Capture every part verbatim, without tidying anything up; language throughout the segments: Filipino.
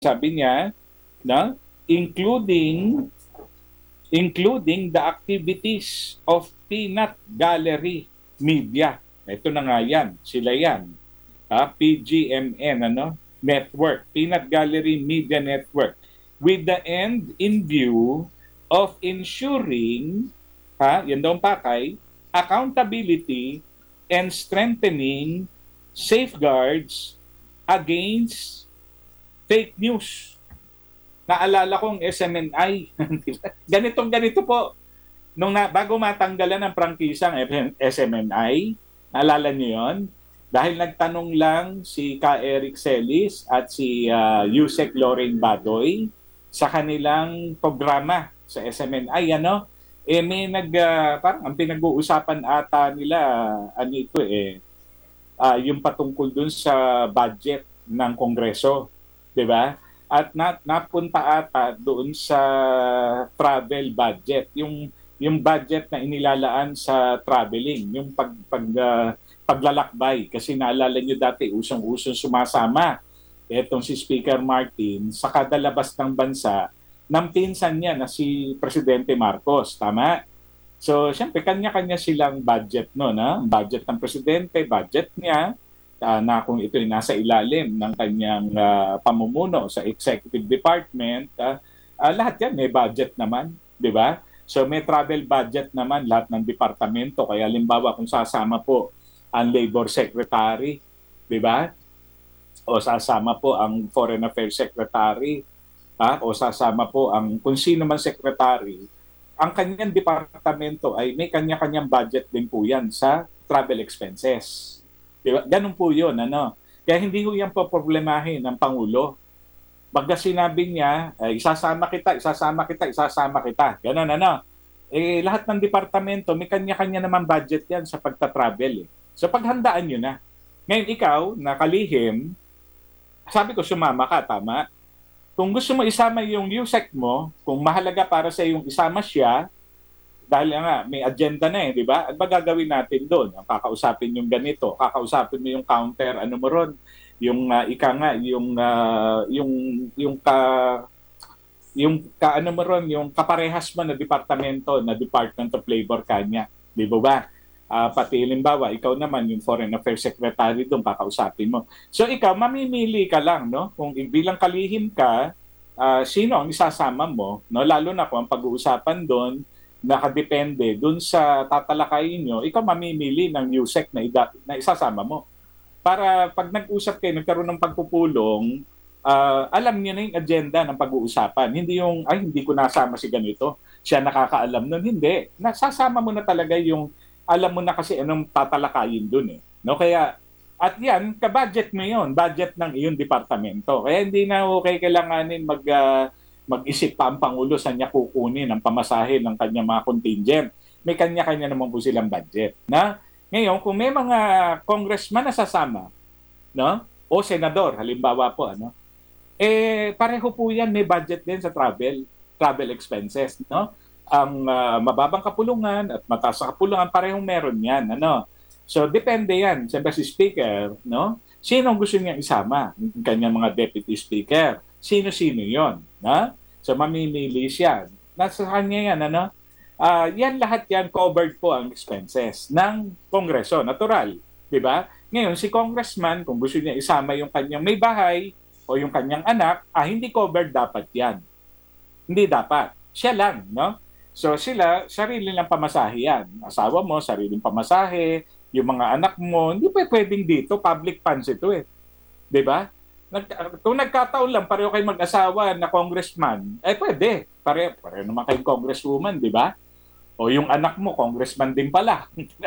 Sabi niya, no, including including the activities of Peanut Gallery Media. Ito na nga yan, sila yan. Ha? P G M N, ano? Network, Peanut Gallery Media Network, with the end in view of ensuring, ha, yan daw ang pakay, accountability and strengthening safeguards against fake news. Naalala kong S M N I. Ganitong ganito po. Nung na, bago matanggalan ng prangkisang S M N I, naalala niyo yon? Dahil nagtanong lang si Ka Eric Celis at si uh, Yusek Lorraine Badoy sa kanilang programa sa S M N I, ano? Eh may nag, uh, parang ang pinag-uusapan ata nila, ano ito eh, uh, yung patungkol dun sa budget ng Kongreso. Diba? At na, napunta ata doon sa travel budget, yung yung budget na inilalaan sa traveling, yung pag, pag uh, paglalakbay, kasi naalala niyo dati usong-usong sumasama etong si Speaker Martin sa kadalabas ng bansa ng pinsan niya na si Presidente Marcos, tama? So, syempre kanya-kanya silang budget no, na budget ng presidente, budget niya, Uh, na kung ito ay nasa ilalim ng kanyang uh, pamumuno sa executive department, uh, uh, lahat yan may budget naman, di ba? So may travel budget naman lahat ng departamento. Kaya limbawa kung sasama po ang labor secretary, di ba? O sasama po ang foreign affairs secretary, ha? O sasama po ang kung sino man secretary, ang kanyang departamento ay may kanya-kanyang budget din po yan sa travel expenses. Diba? Ganun po yun. Ano? Kaya hindi ko yan poproblemahin ng Pangulo. Pagka sinabi niya, eh, isasama kita, isasama kita, isasama kita. Ganun, ano? Eh, lahat ng departamento, may kanya-kanya naman budget yan sa pagta-travel. Eh. So, paghandaan nyo na. Ngayon, ikaw, nakalihim, sabi ko, sumama ka, tama? Kung gusto mo isama yung Yusek mo, kung mahalaga para sa yung isama siya, dahil nga may agenda na eh, di ba? Ano ba gagawin natin doon? Kakausapin yung ganito, kakausapin mo yung counter, ano mo ron, yung uh, ika nga, yung uh, yung yung ka yung ka ano mo ron, yung kaparehas mo na departamento, na Department of Labor kanya, di ba ba? Uh, pati limbawa, ikaw naman yung Foreign Affairs Secretary doon, kakausapin mo. So ikaw, mamimili ka lang, no? Kung bilang kalihim ka, uh, sino ang isasama mo, no? Lalo na kung ang pag-uusapan doon, nakadepende dun sa tatalakayin nyo, ikaw mamimili ng Yusek na, ida, na isasama mo. Para pag nag-usap kayo, nagkaroon ng pagpupulong, uh, alam niyo na yung agenda ng pag-uusapan. Hindi yung, ay, hindi ko nasama si ganito. Siya nakakaalam nun. Hindi. Nasasama mo na talaga yung, alam mo na kasi anong tatalakayin dun eh. No? Kaya, at yan, ka-budget mo yun. Budget ng iyong departamento. Kaya hindi na okay kailanganin mag... Uh, mag-isip pa ang Pangulo sa niya kukunin ang pamasahe ng kanyang mga contingent. May kanya-kanya naman po silang budget. Na? Ngayon, kung may mga congressman na sasama, no? O senador, halimbawa po, ano? Eh, pareho po yan, may budget din sa travel, travel expenses, no? Ang uh, mababang kapulungan at mataas na kapulungan, parehong meron yan, ano? So, depende yan. Siyempre si Speaker, no? Sino ang gusto niyang isama? Ang kanyang mga deputy speaker. Sino-sino yon, na? So mamimili siya. Nasa kanya yan, ano? Uh, yan lahat yan, covered po ang expenses ng Kongreso. Natural, di ba? Ngayon, si congressman, kung gusto niya isama yung kanyang may bahay o yung kanyang anak, ah, hindi covered dapat yan. Hindi dapat. Siya lang, no? So sila, sarili lang pamasahe yan. Asawa mo, sariling pamasahe, yung mga anak mo, hindi pa pwedeng dito, public funds ito eh. Di ba? Nag, kung nagkataon lang, pareho kayo mag-asawa na congressman, eh pwede. Pareho, pareho naman kayong congresswoman, di ba? O yung anak mo, congressman din pala.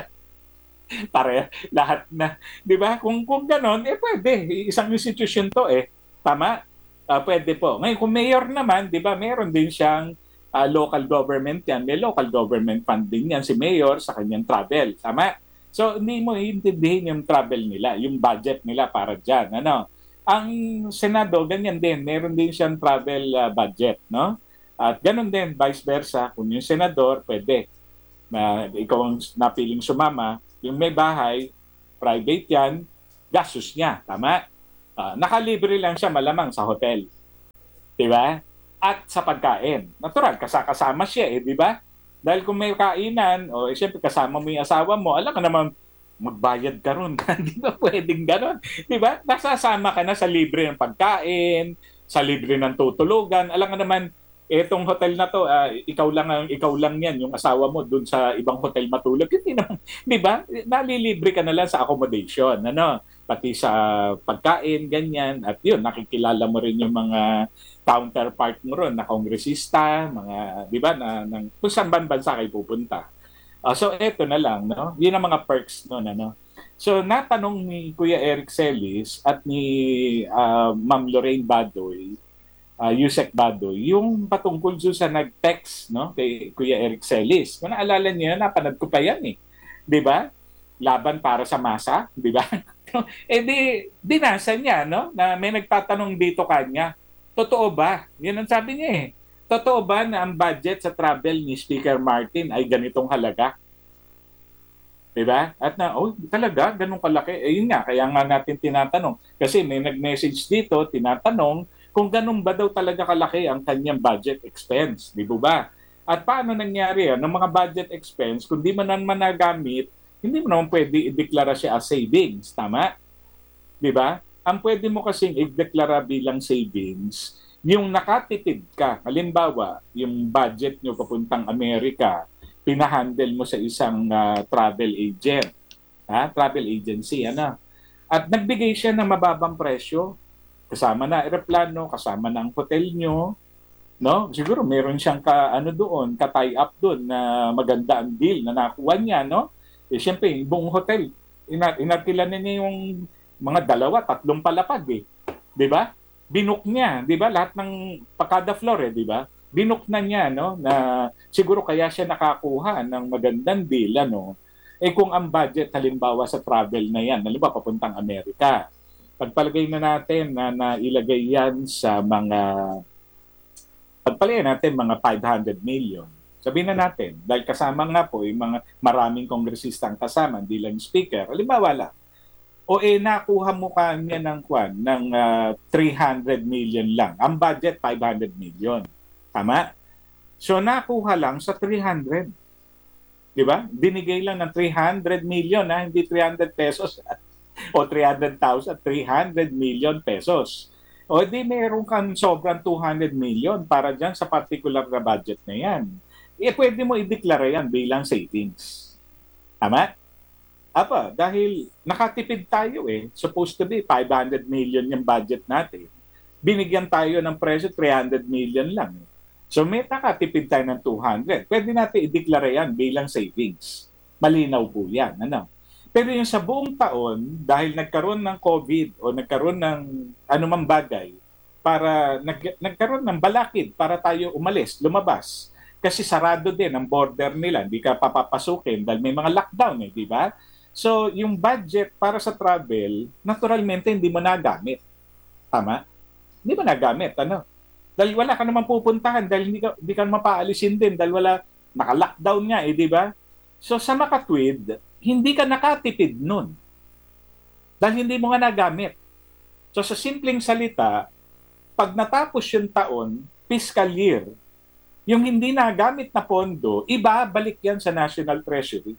Pareho, lahat na. Di ba? Kung, kung ganon, eh pwede. Isang institution to eh. Tama? Uh, pwede po. Ngayon, kung mayor naman, di ba, meron din siyang uh, local government yan. May local government funding yan si mayor sa kanyang travel. Tama? So, hindi mo iintindihin yung travel nila, yung budget nila para dyan. Ano? Ang Senado, ganyan din. Meron din siyang travel uh, budget, no? At ganun din, vice versa. Kung yung senador, pwede. Na ikaw ang napiling sumama, yung may bahay, private yan, gastos niya. Tama? Uh, nakalibre lang siya malamang sa hotel. di ba? At sa pagkain. Natural, kasakasama siya eh, di ba? Dahil kung may kainan, o eh, siyempre kasama mo yung asawa mo, alam ka naman, magbayad ka ron. Hindi ba pwedeng ganon? Di ba? Nasasama ka na sa libre ng pagkain, sa libre ng tutulugan. Alam ka naman, etong hotel na to, ah, ikaw lang ang ikaw lang yan, yung asawa mo dun sa ibang hotel matulog. Hindi naman, di ba? Nalilibre ka na lang sa accommodation, ano? Pati sa pagkain, ganyan. At yun, nakikilala mo rin yung mga counterpart mo ron na kongresista, mga, di ba, na, ng, kung saan ban bansa kayo pupunta. Uh, so, eto na lang, no? Yun ang mga perks nun, ano? So, natanong ni Kuya Eric Celis at ni uh, Ma'am Lorraine Badoy, uh, Yusek Badoy, yung patungkol doon sa nag-text, no? Kay Kuya Eric Celis. Kung naalala niyo, napanood ko pa yan, eh. Di ba? Laban para sa masa, di ba? eh di, dinasa niya, no? Na may nagtatanong dito kanya, totoo ba? Yan ang sabi niya eh. Totoo ba na ang budget sa travel ni Speaker Martin ay ganitong halaga? Diba? At na, oh, talaga, ganun kalaki. Eh, yun nga, kaya nga natin tinatanong. Kasi may nag-message dito, tinatanong kung ganun ba daw talaga kalaki ang kanyang budget expense. Di ba? At paano nangyari yan? Ng mga budget expense, kung di man naman nagamit, hindi mo naman pwede i-deklara siya as savings. Tama? Di ba? Ang pwede mo kasing i-deklara bilang savings, yung nakatipid ka, halimbawa, yung budget nyo papuntang Amerika, pinahandle mo sa isang uh, travel agent, ha? Travel agency, ano? At nagbigay siya ng mababang presyo, kasama na aeroplano, kasama na ang hotel nyo, no? Siguro meron siyang ka, ano doon, ka-tie up doon na maganda ang deal na nakuha niya, no? Eh, siyempre, buong hotel, ina- inatilan niya yung mga dalawa, tatlong palapag eh. 'Di ba? Binook niya, 'di ba? Lahat ng pakada floor eh, 'di ba? Binook na niya, no, na siguro kaya siya nakakuha ng magandang deal, ano. Eh kung ang budget halimbawa sa travel na 'yan, halimbawa papuntang Amerika. Pagpalagay na natin na nailagay 'yan sa mga pagpalagay natin mga five hundred million. Sabihin na natin, dahil kasama nga po yung mga maraming kongresistang kasama, hindi lang speaker, halimbawa lang, o eh nakuha mo kanya ng kwan ng uh, three hundred million lang. Ang budget five hundred million. Tama? So nakuha lang sa three hundred. 'Di ba? Binigay lang ng three hundred million, ha? Hindi three hundred pesos o three hundred thousand, three hundred million pesos. O di meron kang sobrang two hundred million para diyan sa particular na budget na 'yan. Eh pwede mo i-deklara 'yan bilang savings. Tama? Apa, dahil nakatipid tayo eh. Supposed to be five hundred million yung budget natin. Binigyan tayo ng presyo three hundred million lang. Eh. So may nakatipid tayo ng two hundred. Pwede natin i-deklara yan bilang savings. Malinaw po yan. Ano? Pero yung sa buong taon, dahil nagkaroon ng COVID o nagkaroon ng anumang bagay, para nag, nagkaroon ng balakid para tayo umalis, lumabas. Kasi sarado din ang border nila. Hindi ka papapasukin dahil may mga lockdown eh, di ba? So, yung budget para sa travel, naturalmente hindi mo nagamit. Tama? Hindi mo nagamit, ano? Dahil wala ka naman pupuntahan, dahil hindi ka, hindi ka mapaalisin din, dahil wala, naka-lockdown nga eh, di ba? So, sa makatwid, hindi ka nakatipid nun. Dahil hindi mo nga nagamit. So, sa simpleng salita, pag natapos yung taon, fiscal year, yung hindi nagamit na pondo, ibabalik yan sa National Treasury.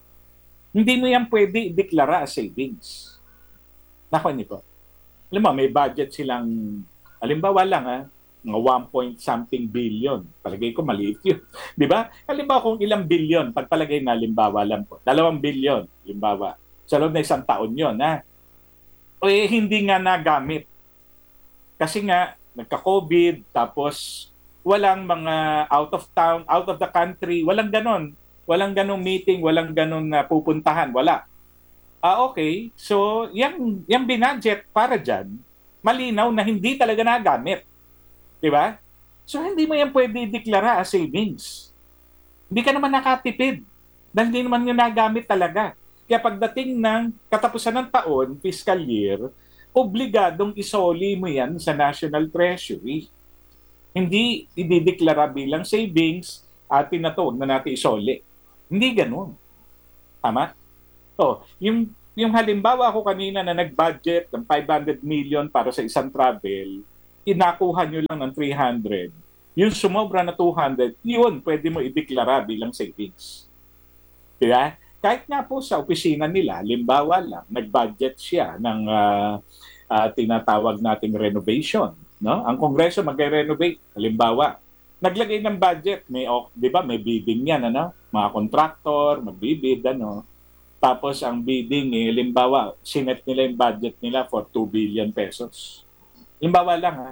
Hindi mo yan pwede i-deklara as savings. Nako niyo po. Alam mo, may budget silang, halimbawa lang ha, mga one point something billion. Palagay ko maliit yun. Di ba? Halimbawa kung ilang billion, pagpalagay na halimbawa lang po, dalawang billion, halimbawa. Sa loob na isang taon yun, ha? O eh, hindi nga nagamit. Kasi nga, nagka-COVID, tapos walang mga out of town, out of the country, walang ganon. Walang ganong meeting, walang ganon na pupuntahan, wala. Ah, okay. So, yung, yung binudget para dyan, malinaw na hindi talaga nagamit. Di ba? So, hindi mo yan pwede deklara as savings. Hindi ka naman nakatipid. Dahil hindi naman yung nagamit talaga. Kaya pagdating ng katapusan ng taon, fiscal year, obligadong isoli mo yan sa National Treasury. Hindi idideklara bilang savings at tinatawag na natin isoli. Hindi ganun. Tama? So, yung, yung halimbawa ako kanina na nag-budget ng five hundred million para sa isang travel, inakuha nyo lang ng three hundred, yung sumobra na two hundred, yun, pwede mo ideklara bilang savings. Diba? Kahit nga po sa opisina nila, limbawa lang, nag-budget siya ng uh, uh, tinatawag nating renovation. No? Ang Kongreso magre-renovate, halimbawa, naglagay ng budget, may, oh, di ba, may bidding yan, ano? Mga contractor, magbibid, ano? Tapos ang bidding, eh, limbawa, sinet nila yung budget nila for two billion pesos. Limbawa lang, ha?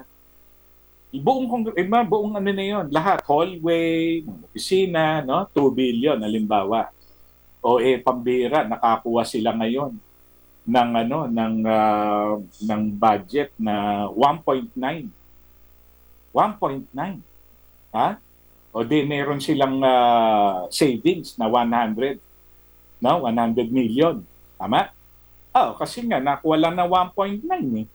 Buong, eh, buong ano na yun, lahat, hallway, opisina, no? two billion, halimbawa. O eh, pambira, nakakuha sila ngayon ng ano ng uh, ng budget na one point nine. one point nine. Ha? O di meron silang uh, savings na one hundred, no? one hundred million. Tama? Oh, kasi nga nakuha lang na one point nine eh.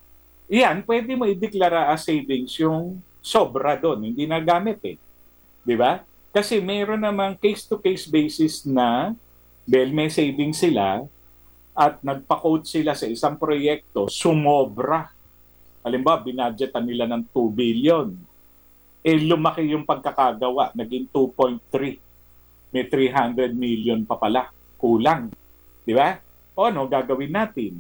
Iyan, pwede mo ideklara as savings yung sobra doon, hindi nagamit eh. 'Di ba? Kasi meron namang case-to-case basis na dahil may savings sila at nagpa-quote sila sa isang proyekto, sumobra. Halimbawa, binadgetan nila ng two billion. Eh, lumaki yung pagkakagawa, naging two point three. May three hundred million pa pala. Kulang. Di ba? O ano, gagawin natin?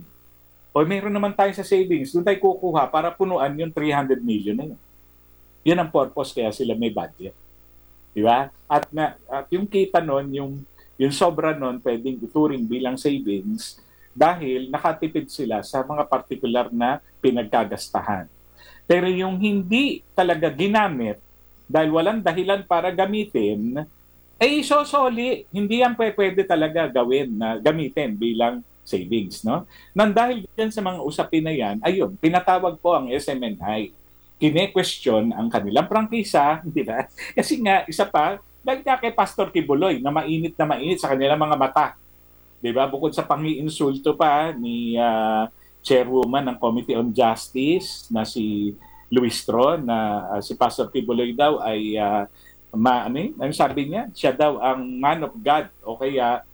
O meron naman tayo sa savings, doon tayo kukuha para punuan yung three hundred million na yun. Yun ang purpose kaya sila may budget. Di ba? At, na, at yung kita nun, yung, yung sobra nun, pwedeng ituring bilang savings dahil nakatipid sila sa mga particular na pinagkagastahan. Pero yung hindi talaga ginamit dahil walang dahilan para gamitin, ay isosoli. Hindi yan pwede talaga gawin na gamitin bilang savings. No? Nang dahil dyan sa mga usapin na yan, ayun, pinatawag po ang S M N I. Kine-question ang kanilang prangkisa, di ba? Kasi nga, isa pa, dahil nga kay Pastor Kibuloy na mainit na mainit sa kanilang mga mata. Di ba? Bukod sa pangi-insulto pa ni uh, chairwoman ng Committee on Justice na si Luis Tron, na uh, si Pastor Kibuloy daw ay, uh, ma, ano, ano sabi niya? Siya daw ang man of God o kaya,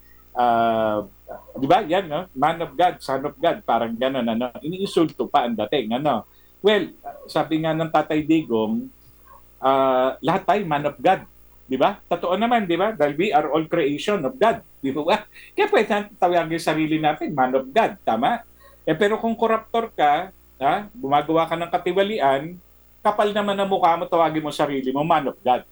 uh, di ba? Yan, no? Man of God, son of God, parang gano'n, ano? Iniinsulto pa ang dating, ano? Well, sabi nga ng Tatay Digong, uh, lahat tayo man of God. Di ba? Totoo naman, di ba? Dahil we are all creation of God. Di ba? Kaya pwede natin tawagin yung sarili natin, man of God. Tama? Eh, pero kung koruptor ka, ha, gumagawa ka ng katiwalian, kapal naman ang mukha mo, tawagin mo sarili mo, man of God.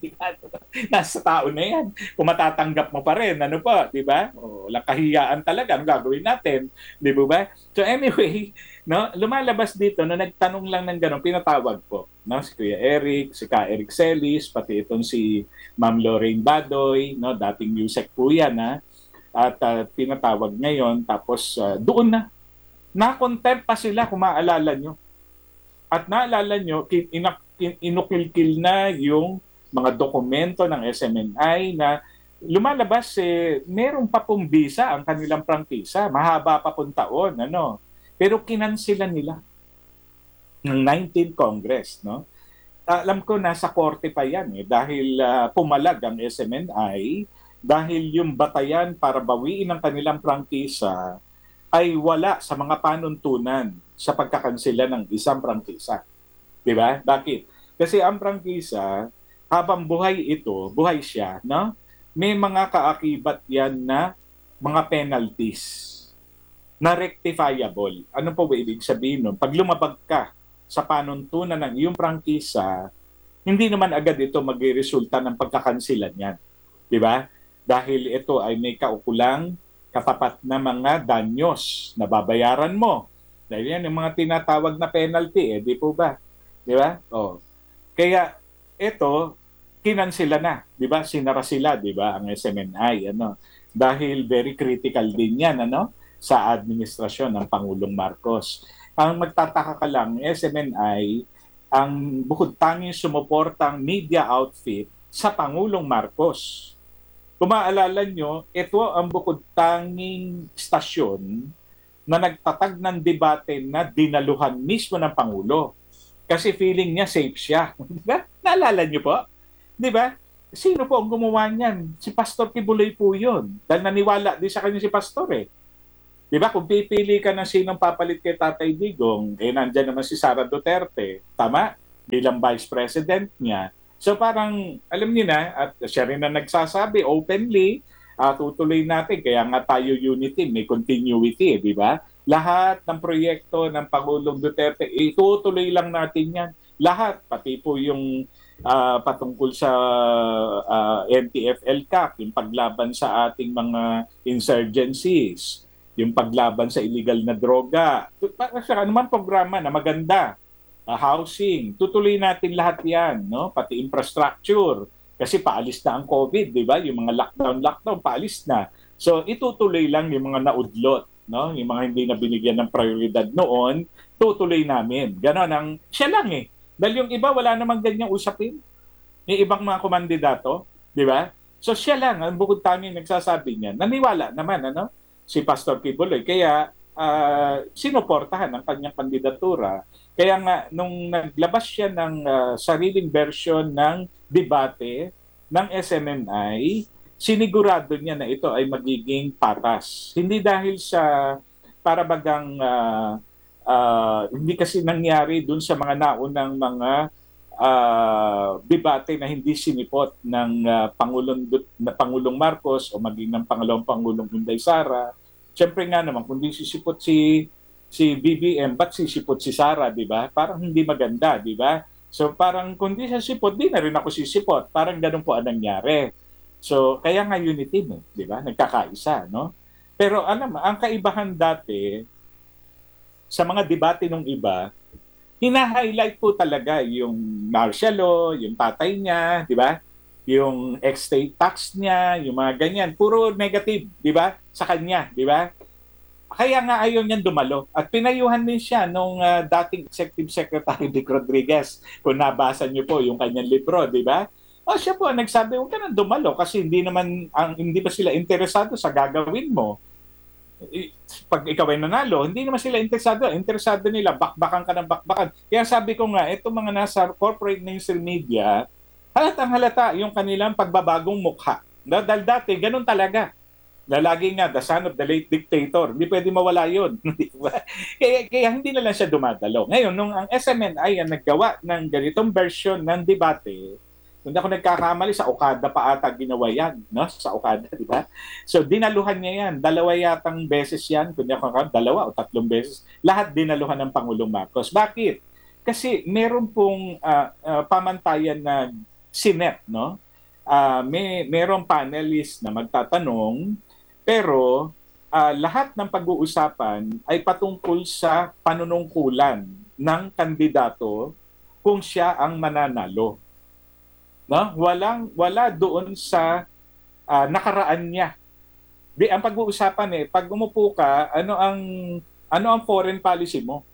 Nasa tao na yan. Kung matatanggap mo pa rin, ano pa, di ba? O, walang kahiyaan talaga, ang gagawin natin. Di ba? So anyway, no, lumalabas dito na nagtanong lang ng gano'n, pinatawag po. No? Si Kuya Eric, si Ka Eric Celis, pati itong si Ma'am Lorraine Badoy, no? Dating Yusek po yan, ha? At uh, pinatawag ngayon, tapos uh, doon na. Na-contempt pa sila kung maalala nyo. At naalala nyo, kin- inak- kin- inukilkil na yung mga dokumento ng S M N I na lumalabas eh, meron pa pong visa ang kanilang prangkisa, mahaba pa pong taon, ano. Pero kinansila nila ng nineteenth Congress, no? Alam ko nasa korte pa yan eh, dahil uh, pumalag ang S M N I dahil yung batayan para bawiin ang kanilang prangkisa ay wala sa mga panuntunan sa pagkakansela ng isang prangkisa. Di ba? Bakit? Kasi ang prangkisa, habang buhay ito, buhay siya, no? May mga kaakibat yan na mga penalties na rectifiable. Ano po ba ibig sabihin nun? Pag lumabag ka sa panuntunan ng iyong prangkisa, hindi naman agad ito magre-resulta ng pagkakansilan yan. Di ba? Dahil ito ay may kaukulang katapat na mga danyos na babayaran mo. Dahil yan yung mga tinatawag na penalty, eh, di po ba? Di ba? Oh. Kaya ito, kinansila na, di ba? Sinara sila, di ba, ang S M N I, ano? Dahil very critical din yan, ano? Sa administrasyon ng Pangulong Marcos. Ang magtataka ka lang, S M N I, ang bukod tanging sumuportang media outfit sa Pangulong Marcos. Kung maalala nyo, ito ang bukod tanging stasyon na nagtatag ng debate na dinaluhan mismo ng Pangulo. Kasi feeling niya safe siya. Naalala niyo po? Di ba? Sino po ang gumawa niyan? Si Pastor Kibuloy po yun. Dahil naniwala din sa kanya si Pastor eh. Di ba? Kung pipili ka ng sinong papalit kay Tatay Digong, eh nandyan naman si Sara Duterte, tama? Bilang vice president niya. So parang, alam niyo na, at siya rin na nagsasabi openly, uh, tutuloy natin, kaya nga tayo unity, may continuity, eh, di ba? Lahat ng proyekto ng Pangulong Duterte, itutuloy lang natin yan. Lahat, pati po yung uh, patungkol sa uh, N T F L C A C, yung paglaban sa ating mga insurgencies, yung paglaban sa illegal na droga, para sa anuman programa na maganda, uh, housing, tutuloy natin lahat yan, no? Pati infrastructure, kasi paalis na ang COVID, di ba? Yung mga lockdown, lockdown, paalis na. So itutuloy lang yung mga naudlot, no? Yung mga hindi na binigyan ng prioridad noon, tutuloy namin. Ganon ang, siya lang eh. Dahil yung iba, wala namang ganyang usapin. Yung ibang mga kumandidato, di ba? So siya lang, ang bukod tayo nagsasabi niya, naniwala naman, ano? Si Pastor Kibuloy. Kaya uh, sinuportahan ang kanyang kandidatura. Kaya nga, nung naglabas siya ng uh, sariling version ng debate ng S M N I, sinigurado niya na ito ay magiging patas. Hindi dahil sa para bagang uh, uh, hindi kasi nangyari dun sa mga naunang mga uh, debate na hindi sinipot ng uh, Pangulong, na Pangulong Marcos o maging ng Pangalawang Pangulong Inday Sara. Siyempre nga naman, kung di sisipot si si B B M, ba't sisipot si Sara, di ba? Parang hindi maganda, di ba? So parang kung di siya sipot, di na rin ako sisipot. Parang ganun po ang nangyari. So kaya nga unity, no? Di ba? Nagkakaisa, no? Pero ano, ang kaibahan dati sa mga debate ng iba, hina-highlight po talaga yung martial law, yung tatay niya, di ba? Yung estate tax niya, yung mga ganyan. Puro negative, di ba? Sa kanya, di ba? Kaya nga ayaw niyan dumalo. At pinayuhan din siya nung uh, dating Executive Secretary Dick Rodriguez. Kung nabasa niyo po yung kanyang libro, di ba? O siya po nagsabi, huwag ka nang dumalo kasi hindi naman, ang, hindi ba sila interesado sa gagawin mo? Pag ikaw ay nanalo, hindi naman sila interesado. Interesado nila, bakbakan ka ng bakbakan. Kaya sabi ko nga, itong mga nasa corporate mainstream media, halatang halata yung kanilang pagbabagong mukha. Dahil dati, ganun talaga. Lalagi nga, the son of the late dictator. Hindi pwede mawala yun. kaya, kaya hindi na lang siya dumadalo. Ngayon, nung ang S M N I ang naggawa ng ganitong version ng debate, kung ako nagkakamali, sa Okada pa ata ginawa yan, no? Sa Okada, di ba? So, dinaluhan niya yan. Dalawa yatang beses yan. Kung ako nagkakamali, dalawa o tatlong beses. Lahat dinaluhan ng Pangulong Marcos. Bakit? Kasi meron pong uh, uh, pamantayan na sinet, no? Uh, may merong panelist na magtatanong, pero uh, lahat ng pag-uusapan ay patungkol sa panunungkulan ng kandidato kung siya ang mananalo. No? Walang wala doon sa uh, nakaraan niya. Di ang pag-uusapan eh, pag umupo ka, ano ang ano ang foreign policy mo?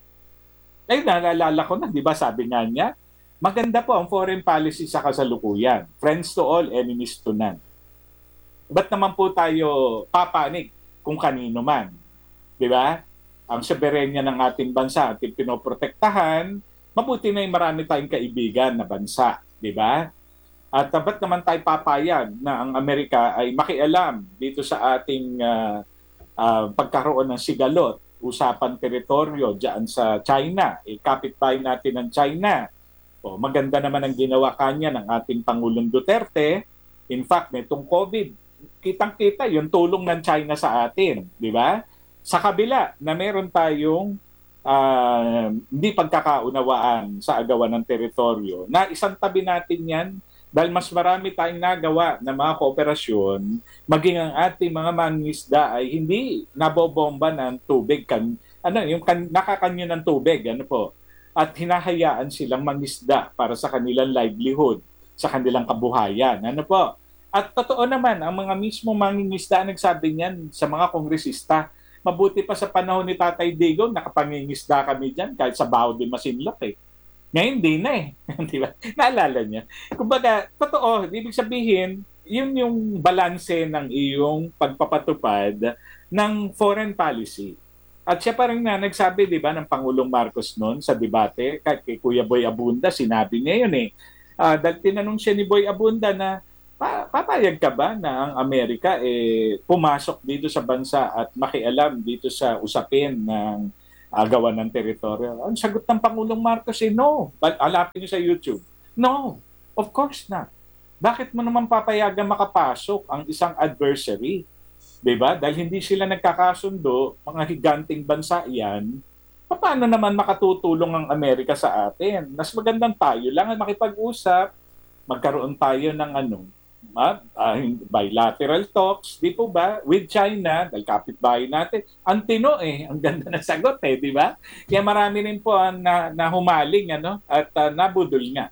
Eh naalala ko na, 'di ba? Sabi nga niya, maganda po ang foreign policy sa kasalukuyan. Friends to all, enemies to none. Ba't naman po tayo papanig kung kanino man? 'Di ba? Ang soberenya ng ating bansa, ating pinoprotektahan, mabuti na yung marami tayong kaibigan na bansa. Di ba? At uh, ba't naman tayo papayag na ang Amerika ay makialam dito sa ating uh, uh, pagkaroon ng sigalot, usapan teritoryo dyan sa China, eh, kapitbahay natin ng China. O, maganda naman ang ginawa kanya ng ating Pangulong Duterte. In fact, nitong COVID, kitang-kita yung tulong ng China sa atin. Di ba? Sa kabila na meron tayong Uh, hindi pagkakaunawaan sa agawan ng teritoryo, na isang tabi natin yan dahil mas marami tayong nagawa na mga kooperasyon, maging ang ating mga mangingisda ay hindi nabobomba ng tubig, kan, ano, yung kan, nakakanyo ng tubig, ano po, at hinahayaan silang mangisda para sa kanilang livelihood, sa kanilang kabuhayan. Ano po? At totoo naman, ang mga mismo mangingisda nagsabi niyan sa mga kongresista. Mabuti pa sa panahon ni Tatay Digong, nakapangingisda kami dyan kahit sa Bao de Masinloc eh. Ngayon, di na eh. Di ba? Naalala niya. Kumbaga, totoo, ibig sabihin, yun yung balanse ng iyong pagpapatupad ng foreign policy. At siya pa rin na nagsabi, di ba, ng Pangulong Marcos noon sa debate, kahit kay Kuya Boy Abunda, sinabi niya yun eh. Uh, dahil tinanong siya ni Boy Abunda na, Pa papayag ka ba na ang Amerika eh pumasok dito sa bansa at makialam dito sa usapin ng agawan ng teritoryo? Ang sagot ng Pangulong Marcos eh no. But alapin niyo sa YouTube. No, of course not. Bakit mo naman papayagan makapasok ang isang adversary? 'Di ba? Dahil hindi sila nagkakasundo, mga higanting bansa 'yan. Paano naman makatutulong ang Amerika sa atin? Mas magandang tayo lang ang makipag-usap, magkaroon tayo ng ano, ah, ah, bilateral talks, di po ba, with China, dahil kapitbahay natin. Ang tino eh, ang ganda ng sagot eh, di ba? Kaya marami rin po ang na, na humaling ano, at uh, nabudol nga.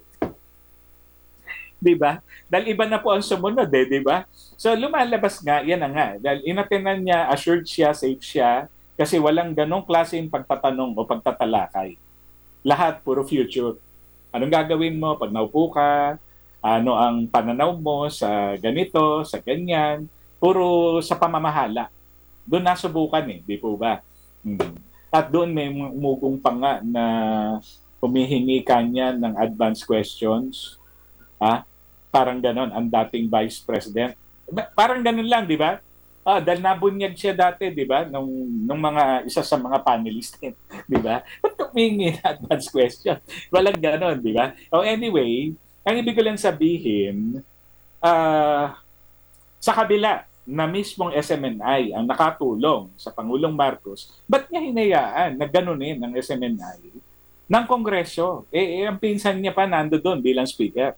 Di ba? Dahil iba na po ang sumunod eh, di ba? So lumalabas nga, yan na nga. Dahil inatenan niya, assured siya, safe siya, kasi walang ganong klaseng pagtatanong o pagtatalakay. Lahat puro future. Anong gagawin mo pag naupo ka? Ano ang pananaw mo sa ganito, sa ganyan? Puro sa pamamahala. Doon nasubukan eh, di po ba? Hmm. At doon may umugong pa nga na humihingi kanya ng advance questions. Ha? Parang ganon ang dating Vice President. Parang ganon lang, di ba? Ah, dahil nabunyag siya dati, di ba? Nung, nung mga, isa sa mga panelists din, di ba? Ba't humingi na advance question? Walang ganon, di ba? Oh, anyway, ang ibig ko lang sabihin, ah, sa kabila na mismong S M N I ang nakatulong sa Pangulong Marcos, ba't niya hinayaan na ganunin ng S M N I ng Kongreso? Eh, eh ang pinsan niya pa nando doon bilang speaker.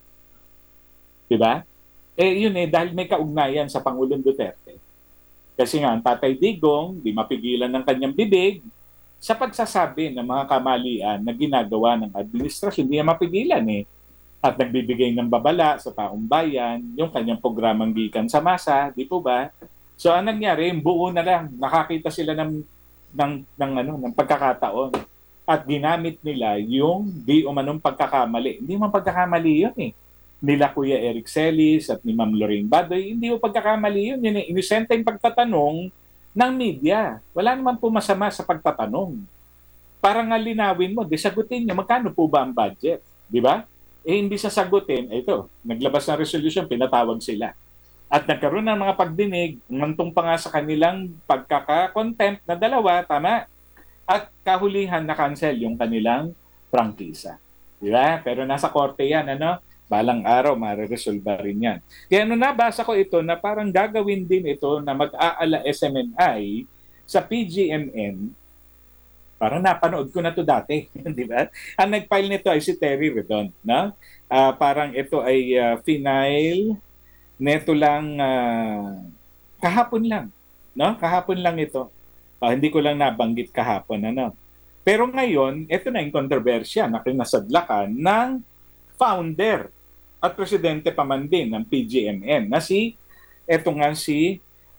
Di ba? Eh, yun eh, dahil may kaugnayan sa Pangulong Duterte. Kasi nga, ang Tatay Digong, di mapigilan ng kanyang bibig sa pagsasabi ng mga kamalian na ginagawa ng administrasyon. Hindi niya mapigilan eh. At nagbibigay ng babala sa taong bayan, yung kanyang programang Gikan sa Masa, di po ba? So, anong nangyari? Buo na lang. Nakakita sila ng, ng, ng, ano, ng pagkakataon. At ginamit nila yung di umanong pagkakamali. Hindi man pagkakamali yun eh. Nila Kuya Eric Celis at ni Ma'am Lorraine Badoy, hindi mo pagkakamali yun. Yun yung inisenteng pagtatanong ng media. Wala naman po masama sa pagtatanong. Para nga linawin mo, di sagutin nyo, magkano po ba ang budget? Di ba? Eh, hindi sasagutin, ito, naglabas ng resolution, pinatawag sila. At nagkaroon ng mga pagdinig, umantong pa nga sa kanilang pagkaka-contempt na dalawa, tama? At kahulihan na cancel yung kanilang prangkisa. Di ba? Pero nasa korte yan, ano? Balang araw, mariresolba rin yan. Kaya nung nabasa ko ito na parang gagawin din ito na mag-aala S M N I sa P G M M, parang napanood ko na to dati, di ba? Ang nag-file nito ay si Terry Redon, no? Uh, parang ito ay uh, final, neto lang, uh, kahapon lang, no? Kahapon lang ito. Uh, hindi ko lang nabanggit kahapon, ano? Pero ngayon, ito na yung kontrobersya na kinasadlakan ng founder at presidente pa man din ng P G M M na si, eto nga si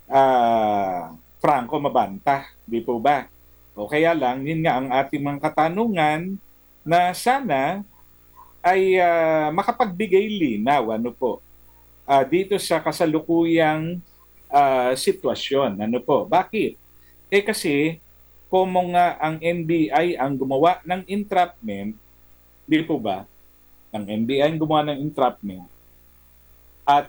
uh, Franco Mabanta, di po ba? O kaya lang, yun nga ang ating mga katanungan na sana ay uh, makapagbigay linaw, ano po, uh, dito sa kasalukuyang uh, sitwasyon. Ano po? Bakit? Eh kasi, kung nga ang N B I ang gumawa ng entrapment, di po ba? Ang N B I ang gumawa ng entrapment at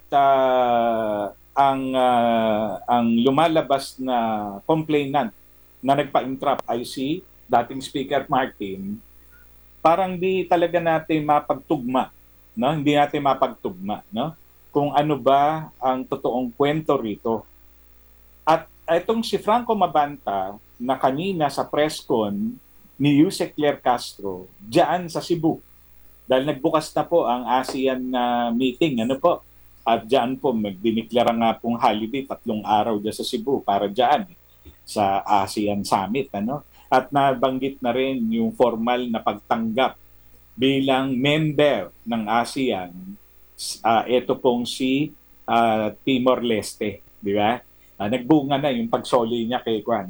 uh, ang uh, ang lumalabas na complainant na nagpa-entrap ay si dating Speaker Martin, parang di talaga natin mapagtugma, no? Hindi natin mapagtugma, no? Kung ano ba ang totoong kwento rito. At itong si Franco Mabanta na kanina sa press con ni Yusek Claire Castro diyan sa Cebu. Dahil nagbukas na po ang ASEAN uh, meeting, ano po? At diyan po, magdiniklara nga pong holiday, tatlong araw dyan sa Cebu para diyan eh, sa ASEAN Summit, ano? At nabanggit na rin yung formal na pagtanggap bilang member ng ASEAN, uh, ito pong si uh, Timor-Leste, di ba? Uh, nagbunga na yung pagsoli niya kay Juan.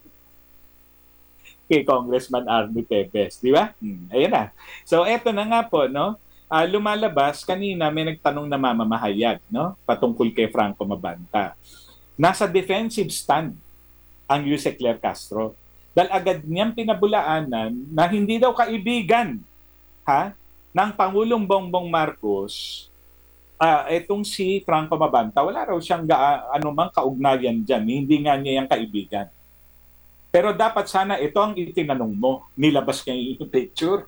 Kay Congressman Arnie Tevez, di ba? Hmm, ayan na. So eto na nga po, no? Uh, lumalabas kanina may nagtanong na mamamahayag, no? Patungkol kay Franco Mabanta. Nasa defensive stand ang Yusek Claire Castro. Dahil agad niyang pinabulaanan na hindi daw kaibigan, ha, ng Pangulong Bongbong Marcos ah, etong si Franco Mabanta, wala raw siyang ga, anumang kaugnayan dyan. Hindi nga niya yung kaibigan. Pero dapat sana ito ang itinanong mo. Nilabas niya yung picture.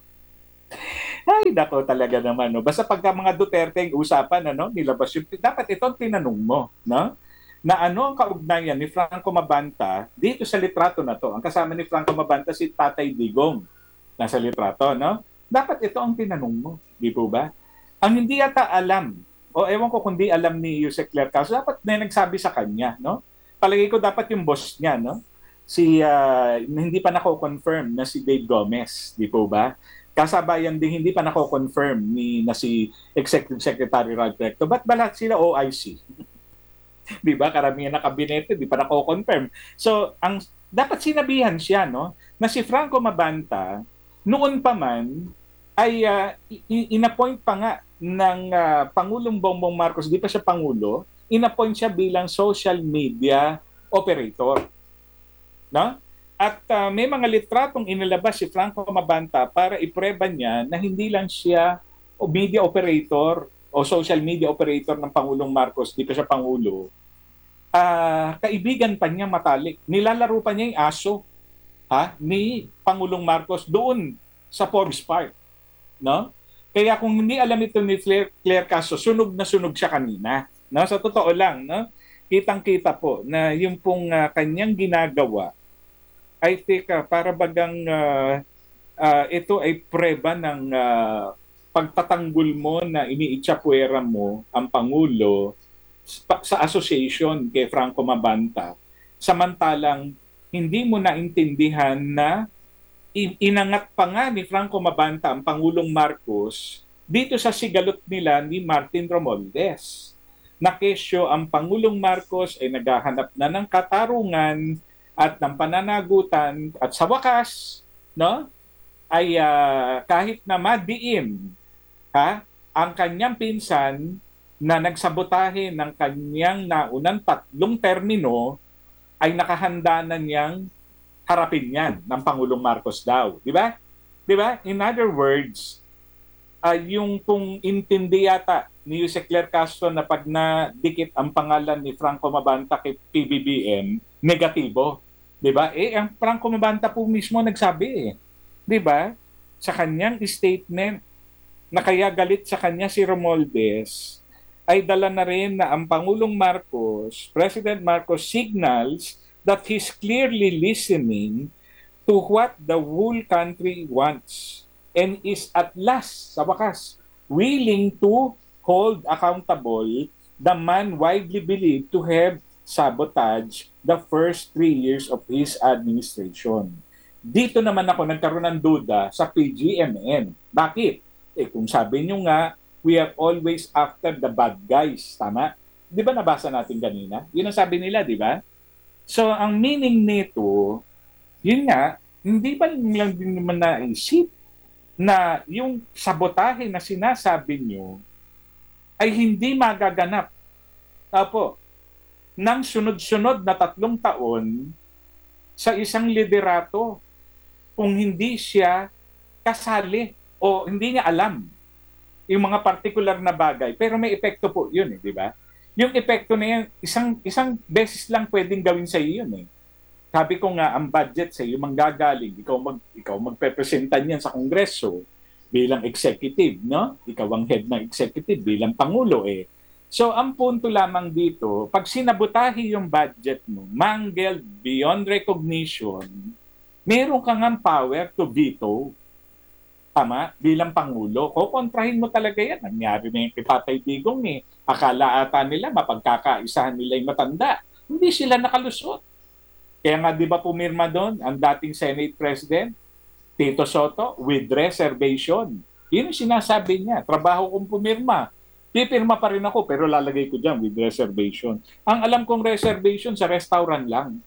Ay, dako talaga naman. No? Basta pagka mga Duterte ang usapan, ano, nilabas yung... Dapat ito ang tinanong mo. No? Na ano ang kaugnayan ni Franco Mabanta dito sa litrato na to. Ang kasama ni Franco Mabanta si Tatay Digong nasa litrato. No? Dapat ito ang tinanong mo. Di po ba? Ang hindi yata alam, o ewan ko kung di alam ni Yusek Claire Caso, dapat na nagsabi sa kanya. No? Palagay ko dapat yung boss niya, no? Si, ah, hindi pa nako-confirm na si Dave Gomez. Di po ba? Kasabayan din hindi pa nako-confirm ni na si Executive Secretary Rod Recto. Ba't ba lahat sila O I C? Di ba? Karamihan na kabinete, di pa nako-confirm. So, ang dapat sinabihan siya, no, na si Franco Mabanta, noon pa man, ay uh, inappoint pa nga ng uh, Pangulong Bongbong Marcos, di pa siya Pangulo, inappoint siya bilang social media operator. No? At uh, may mga litratong inilabas si Franco Mabanta para ipreba niya na hindi lang siya o media operator o social media operator ng Pangulong Marcos, di pa siya Pangulo. Uh, kaibigan pa niya matalik. Nilalaro pa niya yung aso ha, ni Pangulong Marcos doon sa Forbes Park. No? Kaya kung hindi alam ito ni Claire, Claire Caso, sunog na sunog siya kanina. No? Sa totoo lang, no? Kitang-kita po na yung pong uh, kanyang ginagawa I think uh, para bagang uh, uh, ito ay preba ng uh, pagtatanggol mo na iniitsapwera mo ang Pangulo sa association kay Franco Mabanta. Samantalang hindi mo naintindihan na inangat pa nga ni Franco Mabanta ang Pangulong Marcos dito sa sigalot nila ni Martin Romualdez. Na kesyo ang Pangulong Marcos ay naghahanap na ng katarungan at ng pananagutan at sa wakas, no, ay uh, kahit na madiin ha, ang kanyang pinsan na nagsabotahe ng kanyang naunang tatlong termino ay nakahanda na niyang harapin yan ng Pangulong Marcos daw. Di ba? Di ba? In other words, uh, yung kung intindi yata ni Yusek Claire Castro na pag nadikit ang pangalan ni Franco Mabanta kay P B B M, negatibo. 'Di ba? Eh ang Franco Mabanta po mismo nagsabi eh. 'Di ba? Sa kanyang statement na kaya galit sa kanya si Romualdez ay dala na rin na ang Pangulong Marcos, President Marcos signals that he's clearly listening to what the whole country wants and is at last, sa wakas, willing to hold accountable the man widely believed to have sabotage the first three years of his administration. Dito naman ako nagkaroon ng duda sa P G M N. Bakit? Eh kung sabi nyo nga, we are always after the bad guys. Tama? Di ba nabasa natin kanina? Yun ang sabi nila, di ba? So, ang meaning nito, yun nga, hindi ba lang din naman naisip na yung sabotahe na sinasabi nyo ay hindi magaganap. Apo, ng sunod-sunod na tatlong taon sa isang liderato kung hindi siya kasali o hindi niya alam yung mga particular na bagay. Pero may epekto po yun, eh, di ba? Yung epekto na yan, isang, isang beses lang pwedeng gawin sa iyo yun. Eh. Sabi ko nga, ang budget sa iyo manggagaling. Ikaw, mag, ikaw magpepresenta niyan sa Kongreso bilang executive, no? Ikaw ang head ng executive bilang Pangulo, eh. So, ang punto lamang dito, pag sinabotahi yung budget mo, mangled beyond recognition, meron kang ang power to veto. Tama? Bilang Pangulo. Kukontrahin mo talaga yan. Nangyari na yung kay Tatay Digong eh. Akala ata nila, mapagkakaisahan nila yung matanda. Hindi sila nakalusot. Kaya nga di ba pumirma doon ang dating Senate President, Tito Soto, with reservation. Yun yung sinasabi niya. Trabaho kong pumirma. Pipirma pa rin ako pero lalagay ko dyan with reservation. Ang alam kong reservation sa restaurant lang.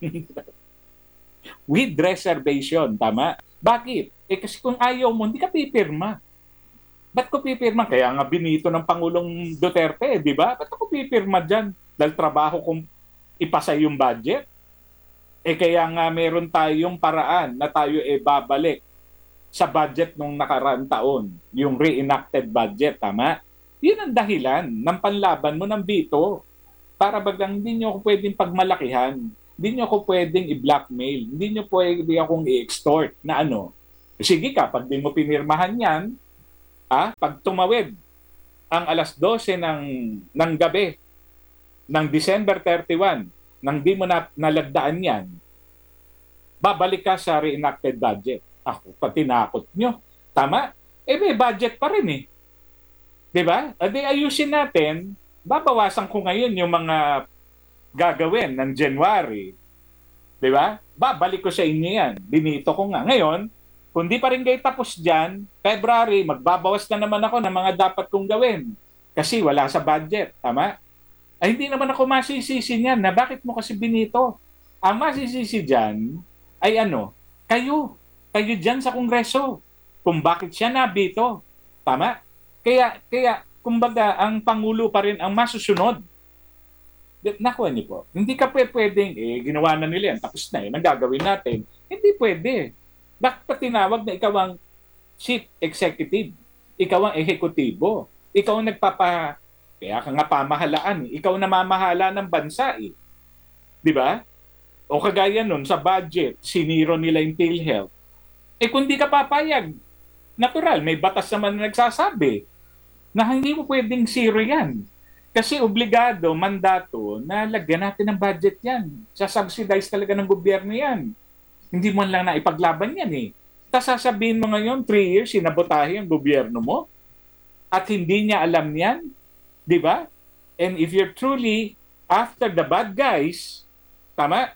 With reservation, tama? Bakit? Eh kasi kung ayaw mo, hindi ka pipirma. Ba't ko pipirma? Kaya nga binito ng Pangulong Duterte, di ba? Ba't ako pipirma dyan? Dahil trabaho kong ipasa yung budget. Eh kaya nga meron tayong paraan na tayo e babalik sa budget nung nakaraang taon. Yung reenacted budget, tama? Yun ang dahilan ng panlaban mo ng veto. Para bagang hindi nyo ako pwedeng pagmalakihan. Hindi nyo ako pwedeng i-blackmail. Hindi nyo pwedeng akong i-extort na ano. Sige ka, pag di mo pinirmahan yan, ah, pag tumawid ang alas dose ng, ng gabi ng December thirty-one, nang di mo na, nalagdaan yan, babalik ka sa reenacted budget. Ako, pag tinakot nyo. Tama? Eh, may budget pa rin eh. Diba? Adi ayusin natin, babawasan ko ngayon yung mga gagawin ng January. Diba? Babalik ko sa inyo yan. Binito ko nga. Ngayon, kung di pa rin kayo tapos dyan, February, magbabawas na naman ako ng mga dapat kong gawin. Kasi wala sa budget. Tama? Ay, hindi naman ako masisisi niyan na bakit mo kasi binito. Ang masisisi dyan ay ano, kayo. Kayo dyan sa Kongreso. Kung bakit siya nabito. Tama? Kaya, kaya kumbaga, ang Pangulo pa rin ang masusunod. Nakuha niyo po. Hindi ka pwedeng, eh, ginawa na nila yan, tapos na, eh, nagagawin natin. Hindi pwede. Bakit pa tinawag na ikaw ang chief executive? Ikaw ang ehekutibo. Ikaw ang nagpapa, kaya ka nga pamahalaan. Eh. Ikaw ang namamahala ng bansa. Eh. Di ba? O kagaya nun, sa budget, siniro nila yung PhilHealth. Eh kung di ka papayag, natural, may batas naman na nagsasabi na hindi mo pwedeng zero yan. Kasi obligado, mandato, na lagyan natin ng budget yan. Sasubsidize talaga ng gobyerno yan. Hindi mo lang na ipaglaban yan eh. Tapos sasabihin mo ngayon, three years, sinabotahe ang gobyerno mo at hindi niya alam yan. Di ba? And if you're truly after the bad guys, tama,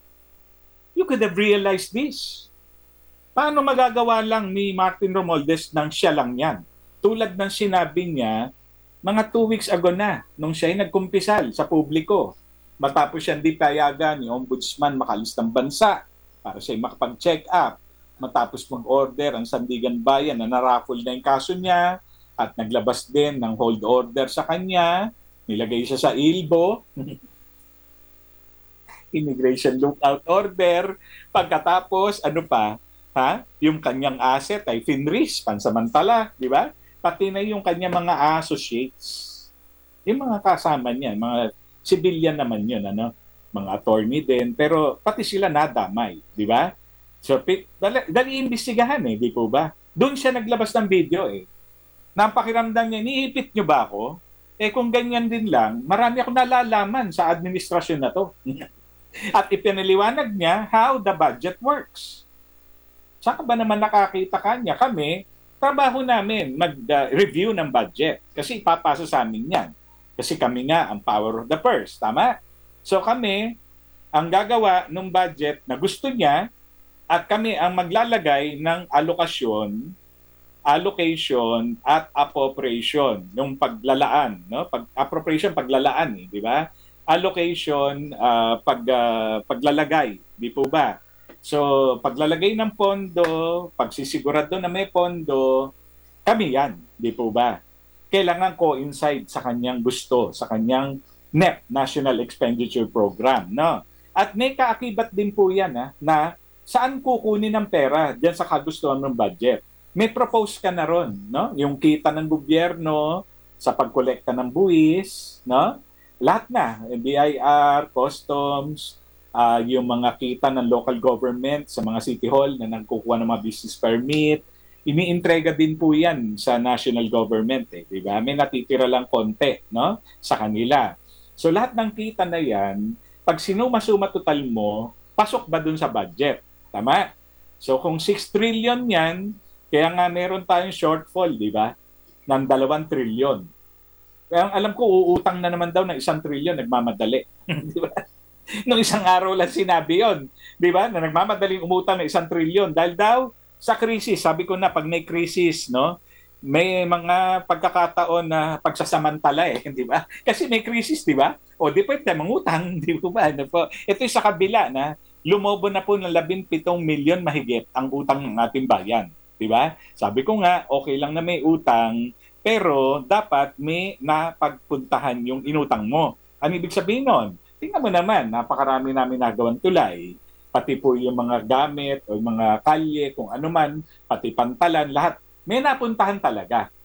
you could have realized this. Paano magagawa lang ni Martin Romualdez nang siya lang yan? Tulad ng sinabi niya, mga two weeks ago na, nung siya ay nagkumpisal sa publiko, matapos siya hindi payagan ni Ombudsman makalis ng bansa para siya makapag-check up, matapos mag-order ang Sandigan Bayan na naraffle na yung kaso niya at naglabas din ng hold order sa kanya, nilagay siya sa ILBO, Immigration Lookout Order, pagkatapos, ano pa, ha? Yung kanyang asset ay finris, pansamantala, di ba? Pati na yung kanyang mga associates. Yung mga kasama niya, mga civilian naman yun, ano? Mga attorney din, pero pati sila nadamay, di ba? So, dali, dali imbestigahan eh, di po ba? Doon siya naglabas ng video eh. Napakiramdam niya, niipit niyo ba ako? Eh kung ganyan din lang, marami akong nalalaman sa administrasyon na to. At ipinaliwanag niya how the budget works. Saan ka ba naman nakakita kanya? Kami, trabaho namin mag-review uh, ng budget. Kasi ipapasa sa amin yan. Kasi kami nga ang power of the purse. Tama? So kami, ang gagawa ng budget na gusto niya at kami ang maglalagay ng alokasyon, allocation at appropriation, yung paglalaan. No? Pag, appropriation, paglalaan. Eh, di ba? Allocation, uh, pag, uh, paglalagay. Di po ba? So, paglalagay ng pondo, pagsisigurado na may pondo, kami yan, di po ba? Kailangan coincide sa kanyang gusto, sa kanyang N E P, National Expenditure Program. No? At may kaakibat din po yan ha, na saan kukunin ng pera dyan sa kagustuhan ng budget. May propose ka na ron, no? Yung kita ng gobyerno sa pagkolekta ng buwis, no? Lahat na, B I R, customs, Uh, yung mga kita ng local government sa mga city hall na nagkukuha ng mga business permit, iniintrega din po yan sa national government. Eh, di ba? May natitira lang konti no? Sa kanila. So lahat ng kita na yan, pag sinuma-suma total mo, pasok ba dun sa budget? Tama? So kung six trillion yan, kaya nga meron tayong shortfall, di ba? Ng dalawang trillion. Kaya alam ko, uutang na naman daw ng isang trillion, nagmamadali. Di ba? Nung isang araw lang sinabi yon, di ba? Na nagmamadaling umutang ng isang trilyon dahil daw sa krisis. Sabi ko na pag may krisis, no, may mga pagkakataon na pagsasamantala eh, di ba? Kasi may krisis, di ba? O di pwede mangutang, di ba? Ano po? Ito yung sa kabila na lumobo na po ng labing pitong milyon mahigit ang utang ng ating bayan, di ba? Sabi ko nga, okay lang na may utang, pero dapat may napagpuntahan yung inutang mo. Ano ibig sabihin nun? Tingnan mo naman, napakarami namin nagawang tulay, pati po yung mga gamit o yung mga kalye, kung ano man, pati pantalan, lahat. May napuntahan talaga.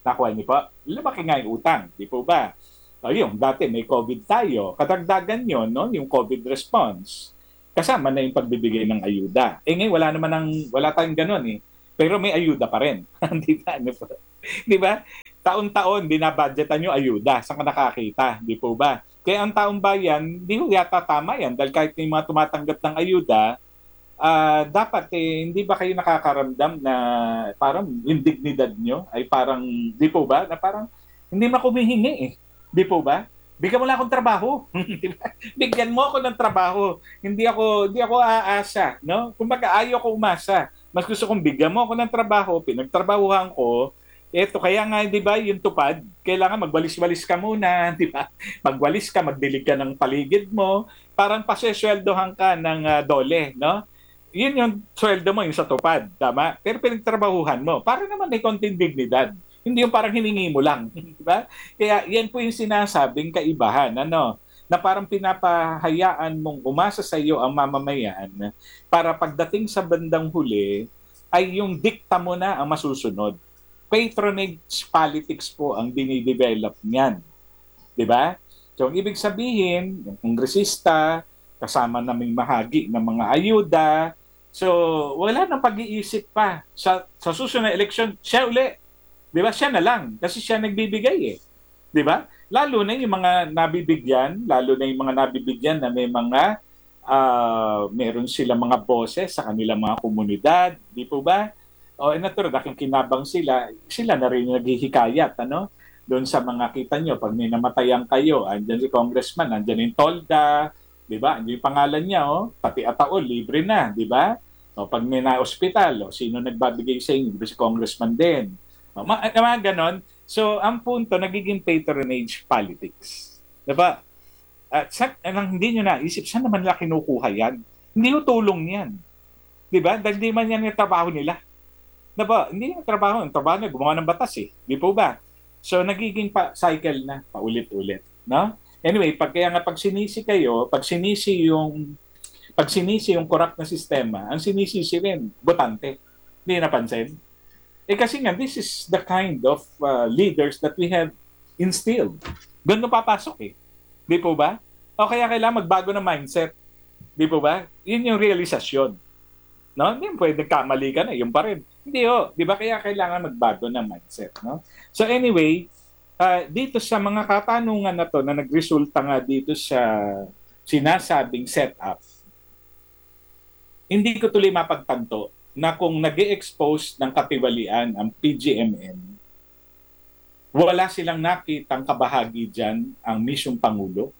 Nakuha niyo po? Lumaki nga yung utang, di po ba? O yung dati may COVID tayo, kadagdagan yun, no? Yung COVID response. Kasama na yung pagbibigay ng ayuda. Eh ngayon, wala naman ng, wala tayong ganun eh. Pero may ayuda pa rin. Di ba? Ano po? Di ba? Taon-taon, binabudgetan yung ayuda. Saan ka nakakita? Di po ba? Kaya ang taong bayan, di ho yata tama yan. Dahil kahit may mga tumatanggap ng ayuda, ah dapat eh, hindi ba kayo nakakaramdam na parang yung dignidad nyo ay parang, di po ba? Na parang hindi na kumihingi eh. Di po ba? Bigyan mo lang akong trabaho. Di ba? Bigyan mo ako ng trabaho. Hindi ako hindi ako aasa, no? Kumbaga ayaw ko umasa. Mas gusto kong bigyan mo ako ng trabaho, pinagtrabahuhan ko. Eto kaya nga 'di ba, yung tupad, kailangan magwalis-walis ka muna, 'di ba? Magwalis ka, magdilig ka ng paligid mo, parang pasesweldohan ka ng ah, dole, no? Yun yung sweldo mo, yung sa tupad, tama? Pero pinagtrabahuhan mo, para naman may konting dignidad. Hindi yung parang hiningi mo lang, di ba? Kaya yan po yung sinasabing kaibahan, ano? Na parang pinapahayaan mong umasa sa iyo ang mamamayan para pagdating sa bandang huli ay yung dikta mo na ang masusunod. Patronage politics po ang dinidevelop niyan, di ba? So, ang ibig sabihin, yung kongresista, kasama naming mahagi ng mga ayuda. So, wala nang pag-iisip pa. Sa, sa susunod na eleksyon, siya uli. Di ba? Siya na lang. Kasi siya nagbibigay eh. Di ba? Lalo na yung mga nabibigyan, lalo na yung mga nabibigyan na may mga, uh, meron sila mga boses sa kanilang mga komunidad. Di po ba? O, eh, natural, aking kinabang sila, sila na rin yung naghihikayat, ano? Doon sa mga kita nyo, pag may namatayan kayo, andyan si congressman, andyan yung tolda, di ba? Andyan yung pangalan niya, oh, pati atao, libre na, di ba? O, pag may na-hospital, o, sino nagbabigay sa inyo? Si congressman din. O, mga, mga ganon. So, ang punto, nagiging patronage politics. Di ba? At sa, anong hindi nyo naisip, saan naman nila kinukuha yan? Hindi yung tulong yan. Di ba? Dahil di man yan yung trabaho nila. Di ba? Hindi yung trabaho. Ang trabaho nila, gumawa ng batas eh. Di po ba? So, nagiging pa cycle na, paulit-ulit. No? Anyway, pag kaya nga pag sinisi kayo, pag sinisi yung pag sinisi yung corrupt na sistema, ang sinisisi rin, botante. Hindi napansin? Eh kasi nga, this is the kind of uh, leaders that we have instilled. Doon papasok eh. Di po ba? O kaya kailangan magbago ng mindset. Di po ba? Yun yung realisasyon. No? Hindi pwede kamali ka na, yung pa rin. Hindi ho, di ba kaya kailangan magbago ng mindset, no? So anyway, uh, dito sa mga katanungan na to na nagresulta nga dito sa sinasabing setup, hindi ko tuloy mapagtanto na kung nag-e-expose ng katiwalian ang P G M M, wala silang nakitang kabahagi dyan ang misyong Pangulo.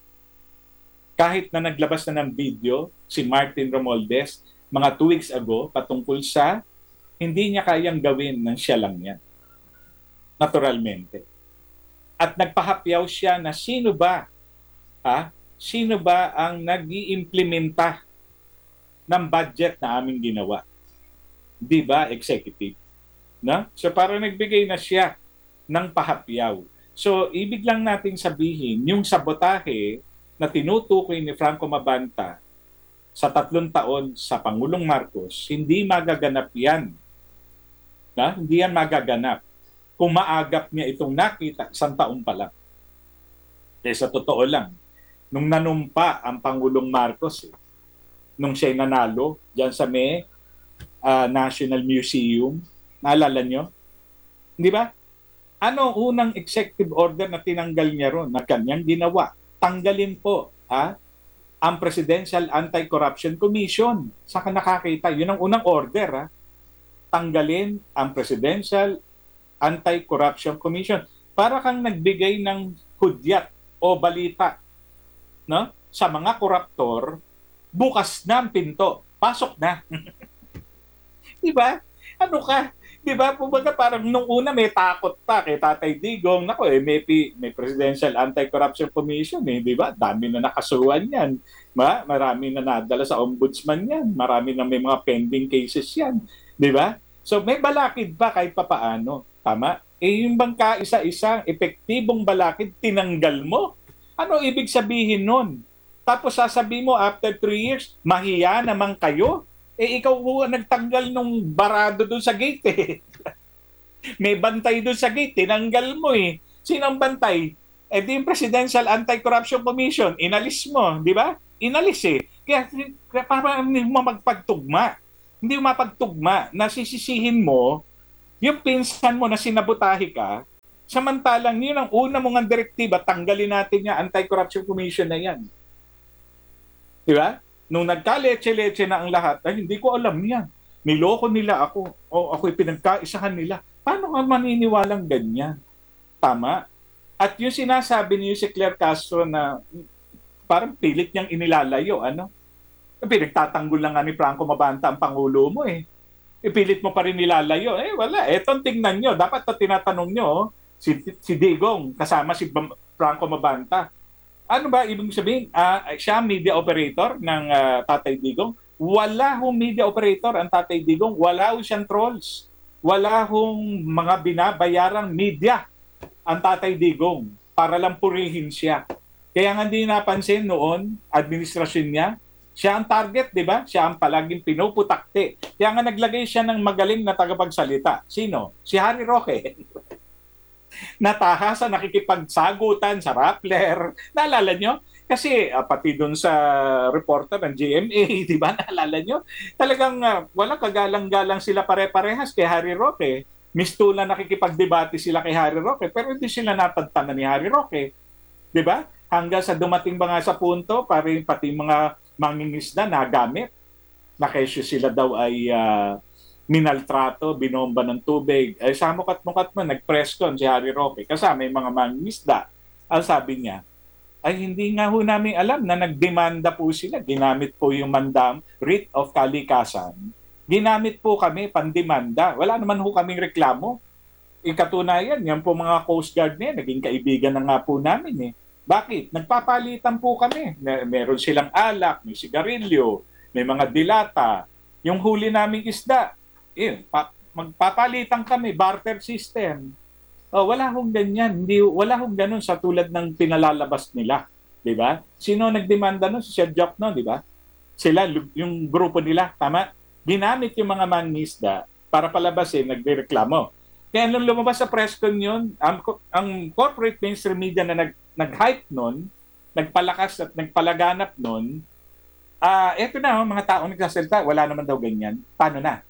Kahit na naglabas na ng video si Martin Romualdez mga two weeks ago patungkol sa hindi niya kayang gawin ng siya lang yan. Naturalmente. At nagpahapyaw siya na sino ba, ha? Sino ba ang nag-iimplementa ng budget na aming ginawa? Di ba, executive? No? So parang nagbigay na siya ng pahapyaw. So ibig lang natin sabihin, yung sabotahe na tinutukoy ni Franco Mabanta sa tatlong taon sa Pangulong Marcos, hindi magaganap yan. Na? Hindi yan magaganap kung maagap niya itong nakita isang taon pa lang. Eh sa totoo lang, nung nanumpa ang Pangulong Marcos, eh, nung siya'y nanalo dyan sa may uh, National Museum, naalala nyo? Di ba? Ano unang executive order na tinanggal niya ron na kanyang ginawa? Tanggalin po ha, ang Presidential Anti-Corruption Commission. Saan ka nakakita? Yun ang unang order. Ha? Tanggalin ang Presidential Anti-Corruption Commission. Para kang nagbigay ng hudyat o balita, no? Sa mga koruptor, bukas na ang pinto. Pasok na. Di ba? Ano ka? Di ba? Kumbaga parang nung una may takot pa kay Tatay Digong. Nako eh, may, may Presidential Anti-Corruption Commission eh. Di ba? Dami na nakasuhan yan. Ma? Marami na nadala sa ombudsman yan. Marami na may mga pending cases yan. Di ba? So may balakid pa kahit papaano. Tama? Eh yung bang kaisa-isang epektibong balakid, tinanggal mo? Ano ibig sabihin nun? Tapos sasabihin mo after three years, mahiya naman kayo? Eh ikaw po nagtanggal nung barado doon sa gate eh. May bantay doon sa gate, tinanggal mo eh. Sino ang bantay? Eh di yung Presidential Anti-Corruption Commission, inalis mo, di ba? Inalis eh. Kaya, kaya para hindi mo magpagtugma. Hindi mo mapagtugma. Nasisisihin mo yung pinsan mo na sinabutahe ka, samantalang yun ang una mong ang direktiba, tanggalin natin yung Anti-Corruption Commission na yan. Di ba? Nung nagka-leche-leche na ang lahat, ay hindi ko alam yan. Niloko nila ako. O ako'y pinagkaisahan nila. Paano ka maniniwalang ganyan? Tama? At yung sinasabi niyo si Claire Castro na parang pilit niyang inilalayo, ano? Pinagtatanggol lang nga ni Franco Mabanta ang Pangulo mo eh. Ipilit mo pa rin nilalayo. Eh wala, etong tingnan nyo. Dapat na tinatanong nyo, oh, si, si Digong kasama si Bam- Franco Mabanta. Ano ba ibig sabihin? Uh, siya media operator ng uh, Tatay Digong? Wala hong media operator ang Tatay Digong. Wala hong siyang trolls. Wala hong mga binabayarang media ang Tatay Digong para lang purihin siya. Kaya nga hindi napansin noon, administrasyon niya, siya ang target, di ba? Siya ang palaging pinuputakte. Kaya nga naglagay siya ng magaling na tagapagsalita. Sino? Si Harry Roque. Natahasa, nakikipagsagutan sa Rappler. Naalala nyo? Kasi uh, pati doon sa reporter ng G M A, di ba? Naalala nyo? Talagang uh, wala kagalang-galang sila pare-parehas kay Harry Roque. Mistula nakikipagdebate sila kay Harry Roque, pero hindi sila natantanan ni Harry Roque. Di ba? Hanggang sa dumating ba nga sa punto, pari, pati mga mangingisda nagamit. Nakesyo sila daw ay uh, minaltrato, binomba ng tubig. Ay sa mukat-mukat mo, nag-press con si Harry Roque kasama yung mga mangingisda. Ang sabi niya, ay hindi nga ho namin alam na nagdemanda po sila. Ginamit po yung mandam, writ of kalikasan. Ginamit po kami pandemanda. Wala naman ho kaming reklamo. Ikatunayan, yan po mga Coast Guard na yan, naging kaibigan na nga po namin eh. Bakit? Nagpapalitan po kami. Meron silang alak, may sigarilyo, may mga dilata. Yung huli naming isda, eh, pa- magpapalitan kami, barter system. Oh, wala hong ganyan. Hindi, wala hong ganun sa tulad ng pinalalabas nila. Di ba? Sino nagdemanda nun? Si Sir Jock no, di ba? Sila, yung grupo nila, tama? Ginamit yung mga mangisda para palabasin, nagreklamo. Kaya nung lumabas sa press con yun, ang, ang corporate mainstream media na nag, nag-hype nun, nagpalakas at nagpalaganap nun, ah uh, eto na, oh, mga tao nagsasalita, wala naman daw ganyan. Paano na?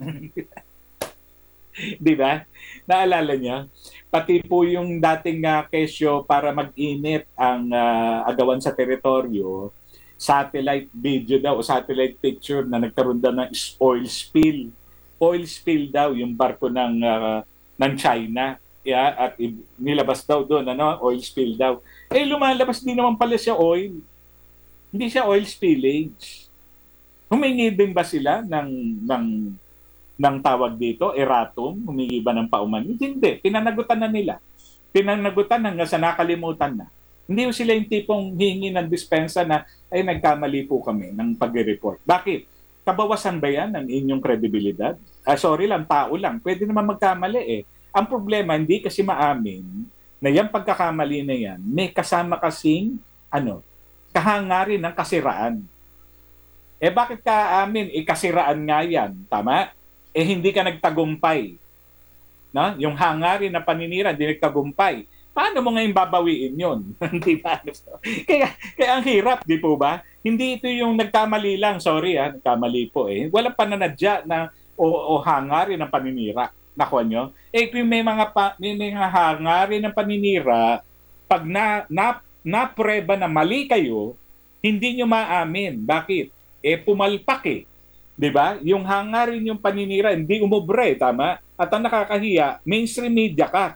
Di ba? Naalala niyo? Pati po yung dating uh, kesyo para mag-init ang uh, agawan sa teritoryo, satellite video daw o satellite picture na nagkaroon daw ng oil spill. Oil spill daw yung barko ng uh, ng China. Yeah, at nilabas daw doon, ano, oil spill daw. Eh, lumalabas din naman pala siya oil. Hindi siya oil spillage. Humingi din ba sila ng, ng, ng tawag dito, erratum? Humingi ba ng pauman? Hindi, pinanagutan na nila. Pinanagutan hanggang sa nakalimutan na. Hindi ko sila yung tipong hihingi ng dispensa na, ay, nagkamali po kami ng pag-report. Bakit? Kabawasan ba yan ng inyong kredibilidad? Ah, sorry lang, tao lang. Pwede naman magkamali eh. Ang problema, hindi kasi maamin na yung pagkakamali na yan, may kasama kasing, ano, kahangarin ng kasiraan. Eh bakit ka amin? Eh kasiraan nga yan. Tama? Eh hindi ka nagtagumpay. No? Yung hangarin na paninira, hindi nagtagumpay. Paano mo ngayon babawiin yun? Di ba? kaya, kaya ang hirap, di po ba? Hindi ito yung nagkamali lang. Sorry ah, nagkamali po eh. Walang pananadya na o, o hangarin ng paninira. Nakuha nyo? Eh kung may mga, pa, may mga hangarin ng paninira, pag na, na, napreba na mali kayo, hindi nyo maamin. Bakit? Eh pumalpak eh. Diba? Yung hangarin yung paninira, hindi umubre, tama? At ang nakakahiya, mainstream media ka.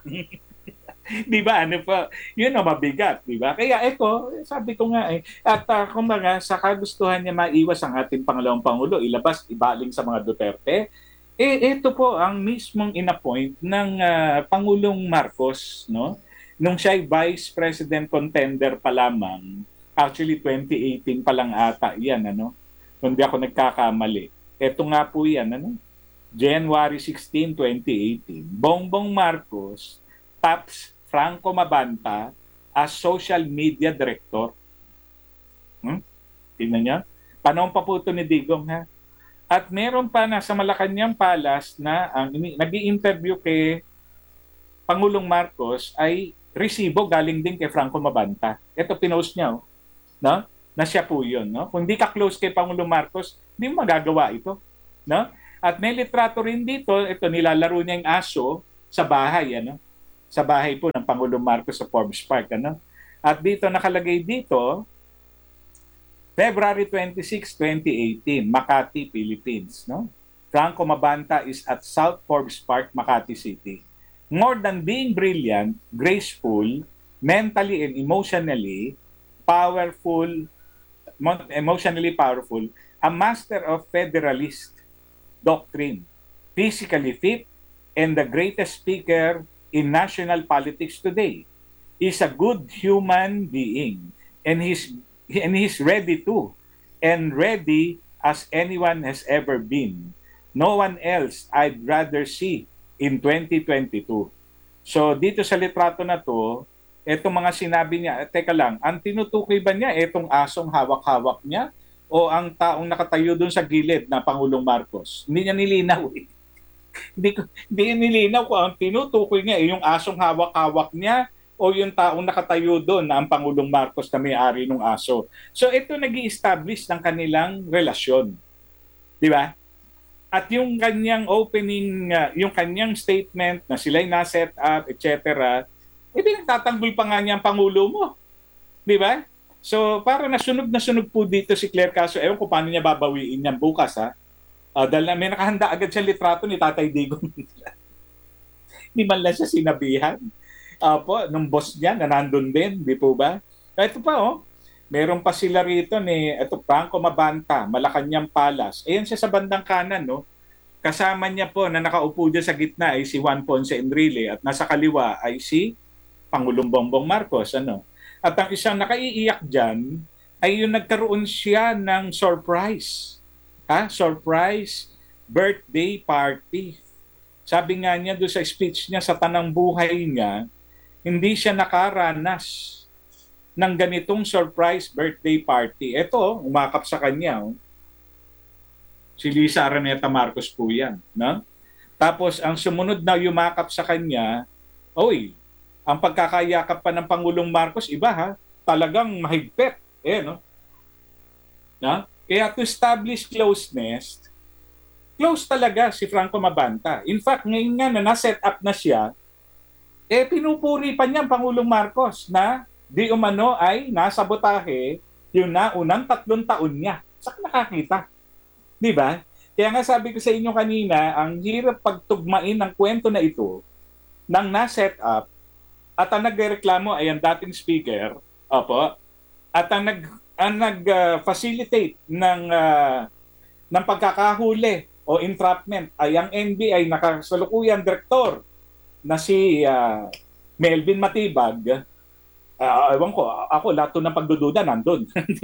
Di ba? Ano pa? Yun ang mabigat, di ba? Kaya ito, sabi ko nga eh, at uh, kumbaga, sa kagustuhan niya maiwas ang ating Pangalawang Pangulo, ilabas, ibaling sa mga Duterte, eh ito po ang mismong inappoint ng uh, Pangulong Marcos, no? Nung siya ay Vice President contender pa lamang, actually twenty eighteen pa lang ata yan, ano? Kung di ako nagkakamali. Ito nga po yan, ano? January sixteenth, twenty eighteen. Bongbong Marcos taps Franco Mabanta as social media director. Hmm? Tingnan niya. Panahon pa po ito ni Digong, ha? At meron pa na sa Malacanang Palace na ang nag-i-interview kay Pangulong Marcos ay resibo galing din kay Franco Mabanta. Ito pinost niya, oh, no? Na siya po yun. No? Kung di ka close kay Pangulong Marcos, hindi mo magagawa ito. No? At may litrato rin dito, ito nilalaro niya yung aso sa bahay. Ano? Sa bahay po ng Pangulong Marcos sa Forbes Park. Ano? At dito nakalagay dito, February twenty-sixth, twenty eighteen, Makati, Philippines. No? Franco Mabanta is at South Forbes Park, Makati City. More than being brilliant, graceful, mentally and emotionally powerful, emotionally powerful, a master of federalist doctrine, physically fit, and the greatest speaker in national politics today. Is a good human being, and he's and he's ready to, and ready as anyone has ever been. No one else I'd rather see in twenty twenty-two. So dito sa litrato na to, etong mga sinabi niya, eh, teka lang, ang tinutukoy ba niya etong asong hawak-hawak niya o ang taong nakatayo doon sa gilid na Pangulong Marcos? Hindi niya nilinaw eh. hindi, ko, hindi niya nilinaw kung ang tinutukoy niya eh, yung asong hawak-hawak niya o yung taong nakatayo doon na ang Pangulong Marcos na may-ari ng aso. So ito nag-i-establish ng kanilang relasyon. Di ba? At yung kanyang opening, uh, yung kanyang statement na sila'y na-set up, et cetera, eh pinagtatanggol pa nga niya ang Pangulo mo. Di ba? So, para nasunog na sunog po dito si Claire Caso, ewan ko paano niya babawiin yan bukas, ha? Uh, dahil may nakahanda agad siya litrato ni Tatay Digong. Hindi man lang siya sinabihan. Uh, po, nung boss niya na nandun din, di po ba? Ito pa, oh. Meron pa sila rito ni ito Franco Mabanta, Malacanang Palace. Ayan siya sa bandang kanan, no. Kasama niya po na nakaupo diyan sa gitna ay si Juan Ponce Enrile at nasa kaliwa ay si Pangulong Bongbong Marcos, ano. At ang isang nakaiiyak diyan ay yung nagkaroon siya ng surprise. Ha? Surprise birthday party. Sabi nga niya doon sa speech niya sa tanang buhay niya, hindi siya nakaranas ng ganitong surprise birthday party. Ito, umakap sa kanya. Oh. Si Lisa Araneta Marcos po yan. No? Tapos, ang sumunod na yumakap sa kanya, oy, ang pagkakayakap pa ng Pangulong Marcos, iba ha, talagang mahigpit. Eh, no? No? Kaya to establish closeness, close talaga si Franco Mabanta. In fact, ngayon nga na na-set up na siya, eh pinupuri pa niya ang Pangulong Marcos na di umano ay nasabotahe yung naunang tatlong taon niya. Saan nakakita? Di ba? Kaya nga sabi ko sa inyo kanina, ang hirap pagtugmain ng kwento na ito nang na-set up at ang nagreklamo ay ang dating speaker, opo, at ang nag ang nag-facilitate uh, ng uh, ng pagkakahuli o entrapment ay ang N B I nakasalukuyang direktor na si uh, Melvin Matibag. Uh, ewan ko, ako lahat ng pagdududa nandun.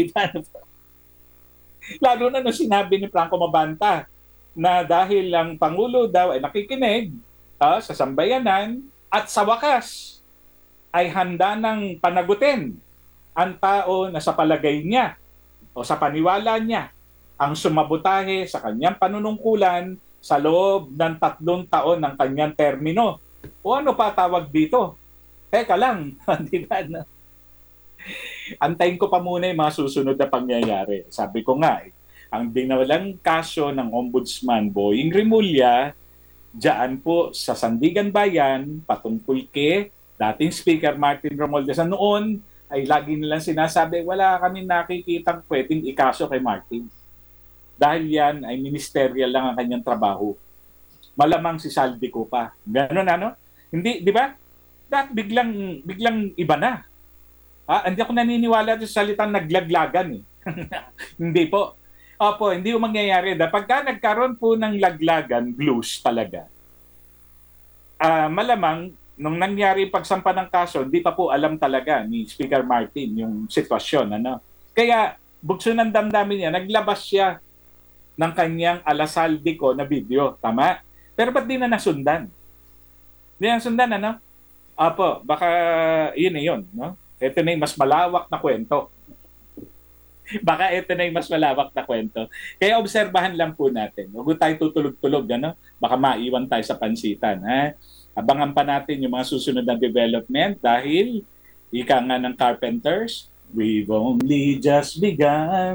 Lalo na nung sinabi ni Franco Mabanta na dahil ang Pangulo daw ay nakikinig uh, sa sambayanan at sa wakas ay handa ng panagutin ang tao na sa palagay niya o sa paniwala niya ang sumabotahe sa kanyang panunungkulan sa loob ng tatlong taon ng kanyang termino. O ano pa tawag dito? Teka lang, di ba? Antayin ko pa muna yung mga susunod na pangyayari. Sabi ko nga, eh, ang dinawalang kaso ng Ombudsman Boying Rimulya, diyan po sa Sandigan Bayan, patungkol kay dating Speaker Martin Romualdez. Noon ay lagi nilang sinasabi, wala kami nakikitang pwedeng ikaso kay Martin. Dahil yan ay ministerial lang ang kanyang trabaho. Malamang si Saldico pa. Ganon ano? Hindi, di ba? That biglang biglang iba na. Ah, hindi ako naniniwala sa salitang naglaglagan eh. Hindi po. Opo, hindi mo mangyayari. Pagka nagkaroon po ng laglagan, blues talaga. Ah, malamang nung nangyari pagsampa ng kaso, hindi pa po alam talaga ni Speaker Martin yung sitwasyon, ano. Kaya bugso ng damdamin niya, naglabas siya ng kanyang alasaldico na video, tama? Pero ba't di na nasundan? Di na nasundan, ano? Apo, baka yun na yun, no? Ito na yung mas malawak na kwento. Baka ito na yung mas malawak na kwento. Kaya obserbahan lang po natin. Huwag tayo tutulog-tulog, ano? Baka maiwan tayo sa pansitan, ha? Abangan pa natin yung mga susunod na development dahil ika nga ng Carpenters, we've only just begun.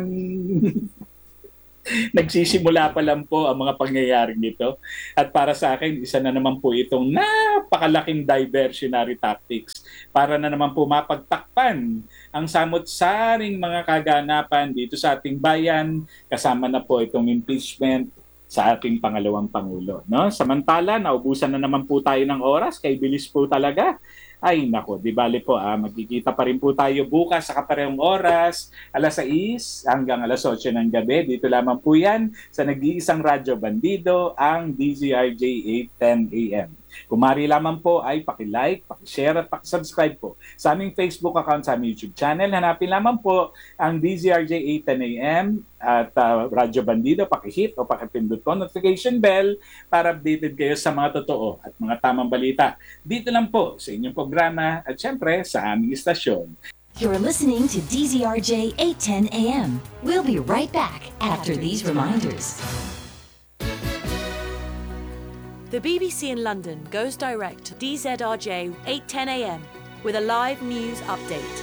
Nagsisimula pa lang po ang mga pangyayaring nito. At para sa akin, isa na naman po itong napakalaking diversionary tactics para na naman po mapagtakpan ang samot-saring mga kaganapan dito sa ating bayan, kasama na po itong impeachment sa ating pangalawang Pangulo. No? Samantala, naubusan na naman po tayo ng oras, kay bilis po talaga. Ay nako, di bale po, ah, magkikita pa rin po tayo bukas sa kaparehong oras, alas sais hanggang alas otso ng gabi. Dito lamang po yan sa nag-iisang Radyo Bandido, ang D Z R J eight ten A M. Kumari lamang po ay paki-like, paki-share at paki-subscribe po sa aming Facebook account, sa aming YouTube channel. Hanapin lamang po ang D Z R J eight ten A M at uh, Radyo Bandido, paki-hit o paki-pindot po notification bell para updated kayo sa mga totoo at mga tamang balita. Dito lang po sa inyong programa at syempre sa aming istasyon. You're listening to D Z R J eight ten A M. We'll be right back after these reminders. The B B C in London goes direct to D Z R J eight ten A M with a live news update.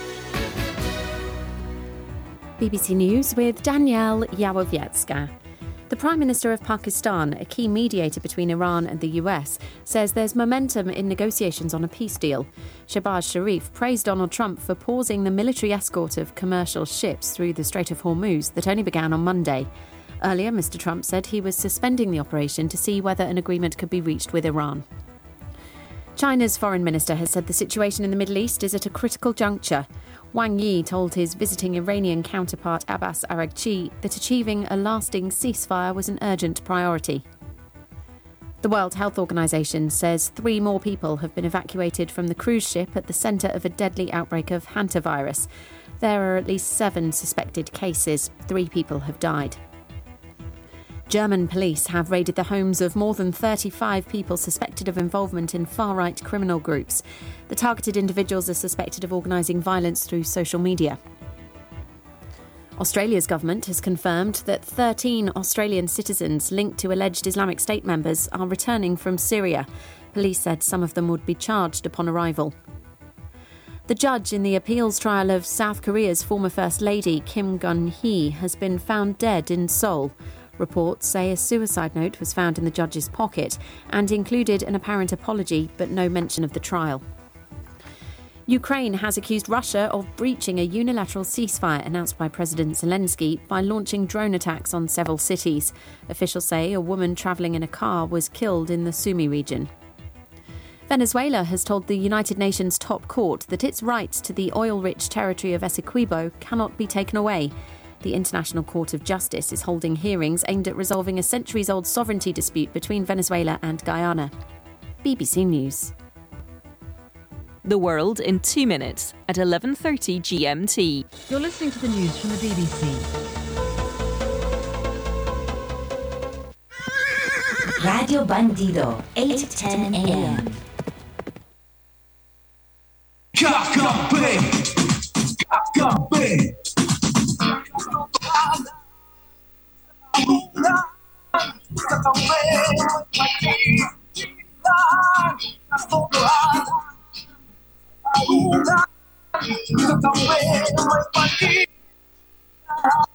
B B C News with Danielle Yawowiecka. The Prime Minister of Pakistan, a key mediator between Iran and the U S, says there's momentum in negotiations on a peace deal. Shehbaz Sharif praised Donald Trump for pausing the military escort of commercial ships through the Strait of Hormuz that only began on Monday. Earlier, Mister Trump said he was suspending the operation to see whether an agreement could be reached with Iran. China's foreign minister has said the situation in the Middle East is at a critical juncture. Wang Yi told his visiting Iranian counterpart Abbas Araghchi that achieving a lasting ceasefire was an urgent priority. The World Health Organization says three more people have been evacuated from the cruise ship at the centre of a deadly outbreak of hantavirus. There are at least seven suspected cases. Three people have died. German police have raided the homes of more than thirty-five people suspected of involvement in far-right criminal groups. The targeted individuals are suspected of organising violence through social media. Australia's government has confirmed that thirteen Australian citizens linked to alleged Islamic State members are returning from Syria. Police said some of them would be charged upon arrival. The judge in the appeals trial of South Korea's former First Lady Kim Gun-hee has been found dead in Seoul. Reports say a suicide note was found in the judge's pocket and included an apparent apology, but no mention of the trial. Ukraine has accused Russia of breaching a unilateral ceasefire announced by President Zelensky by launching drone attacks on several cities. Officials say a woman travelling in a car was killed in the Sumy region. Venezuela has told the United Nations top court that its rights to the oil-rich territory of Essequibo cannot be taken away. The International Court of Justice is holding hearings aimed at resolving a centuries-old sovereignty dispute between Venezuela and Guyana. B B C News. The world in two minutes at eleven thirty G M T. You're listening to the news from the B B C. Radio Bandido, eight ten A M. Kakape, Kakape. Kakape,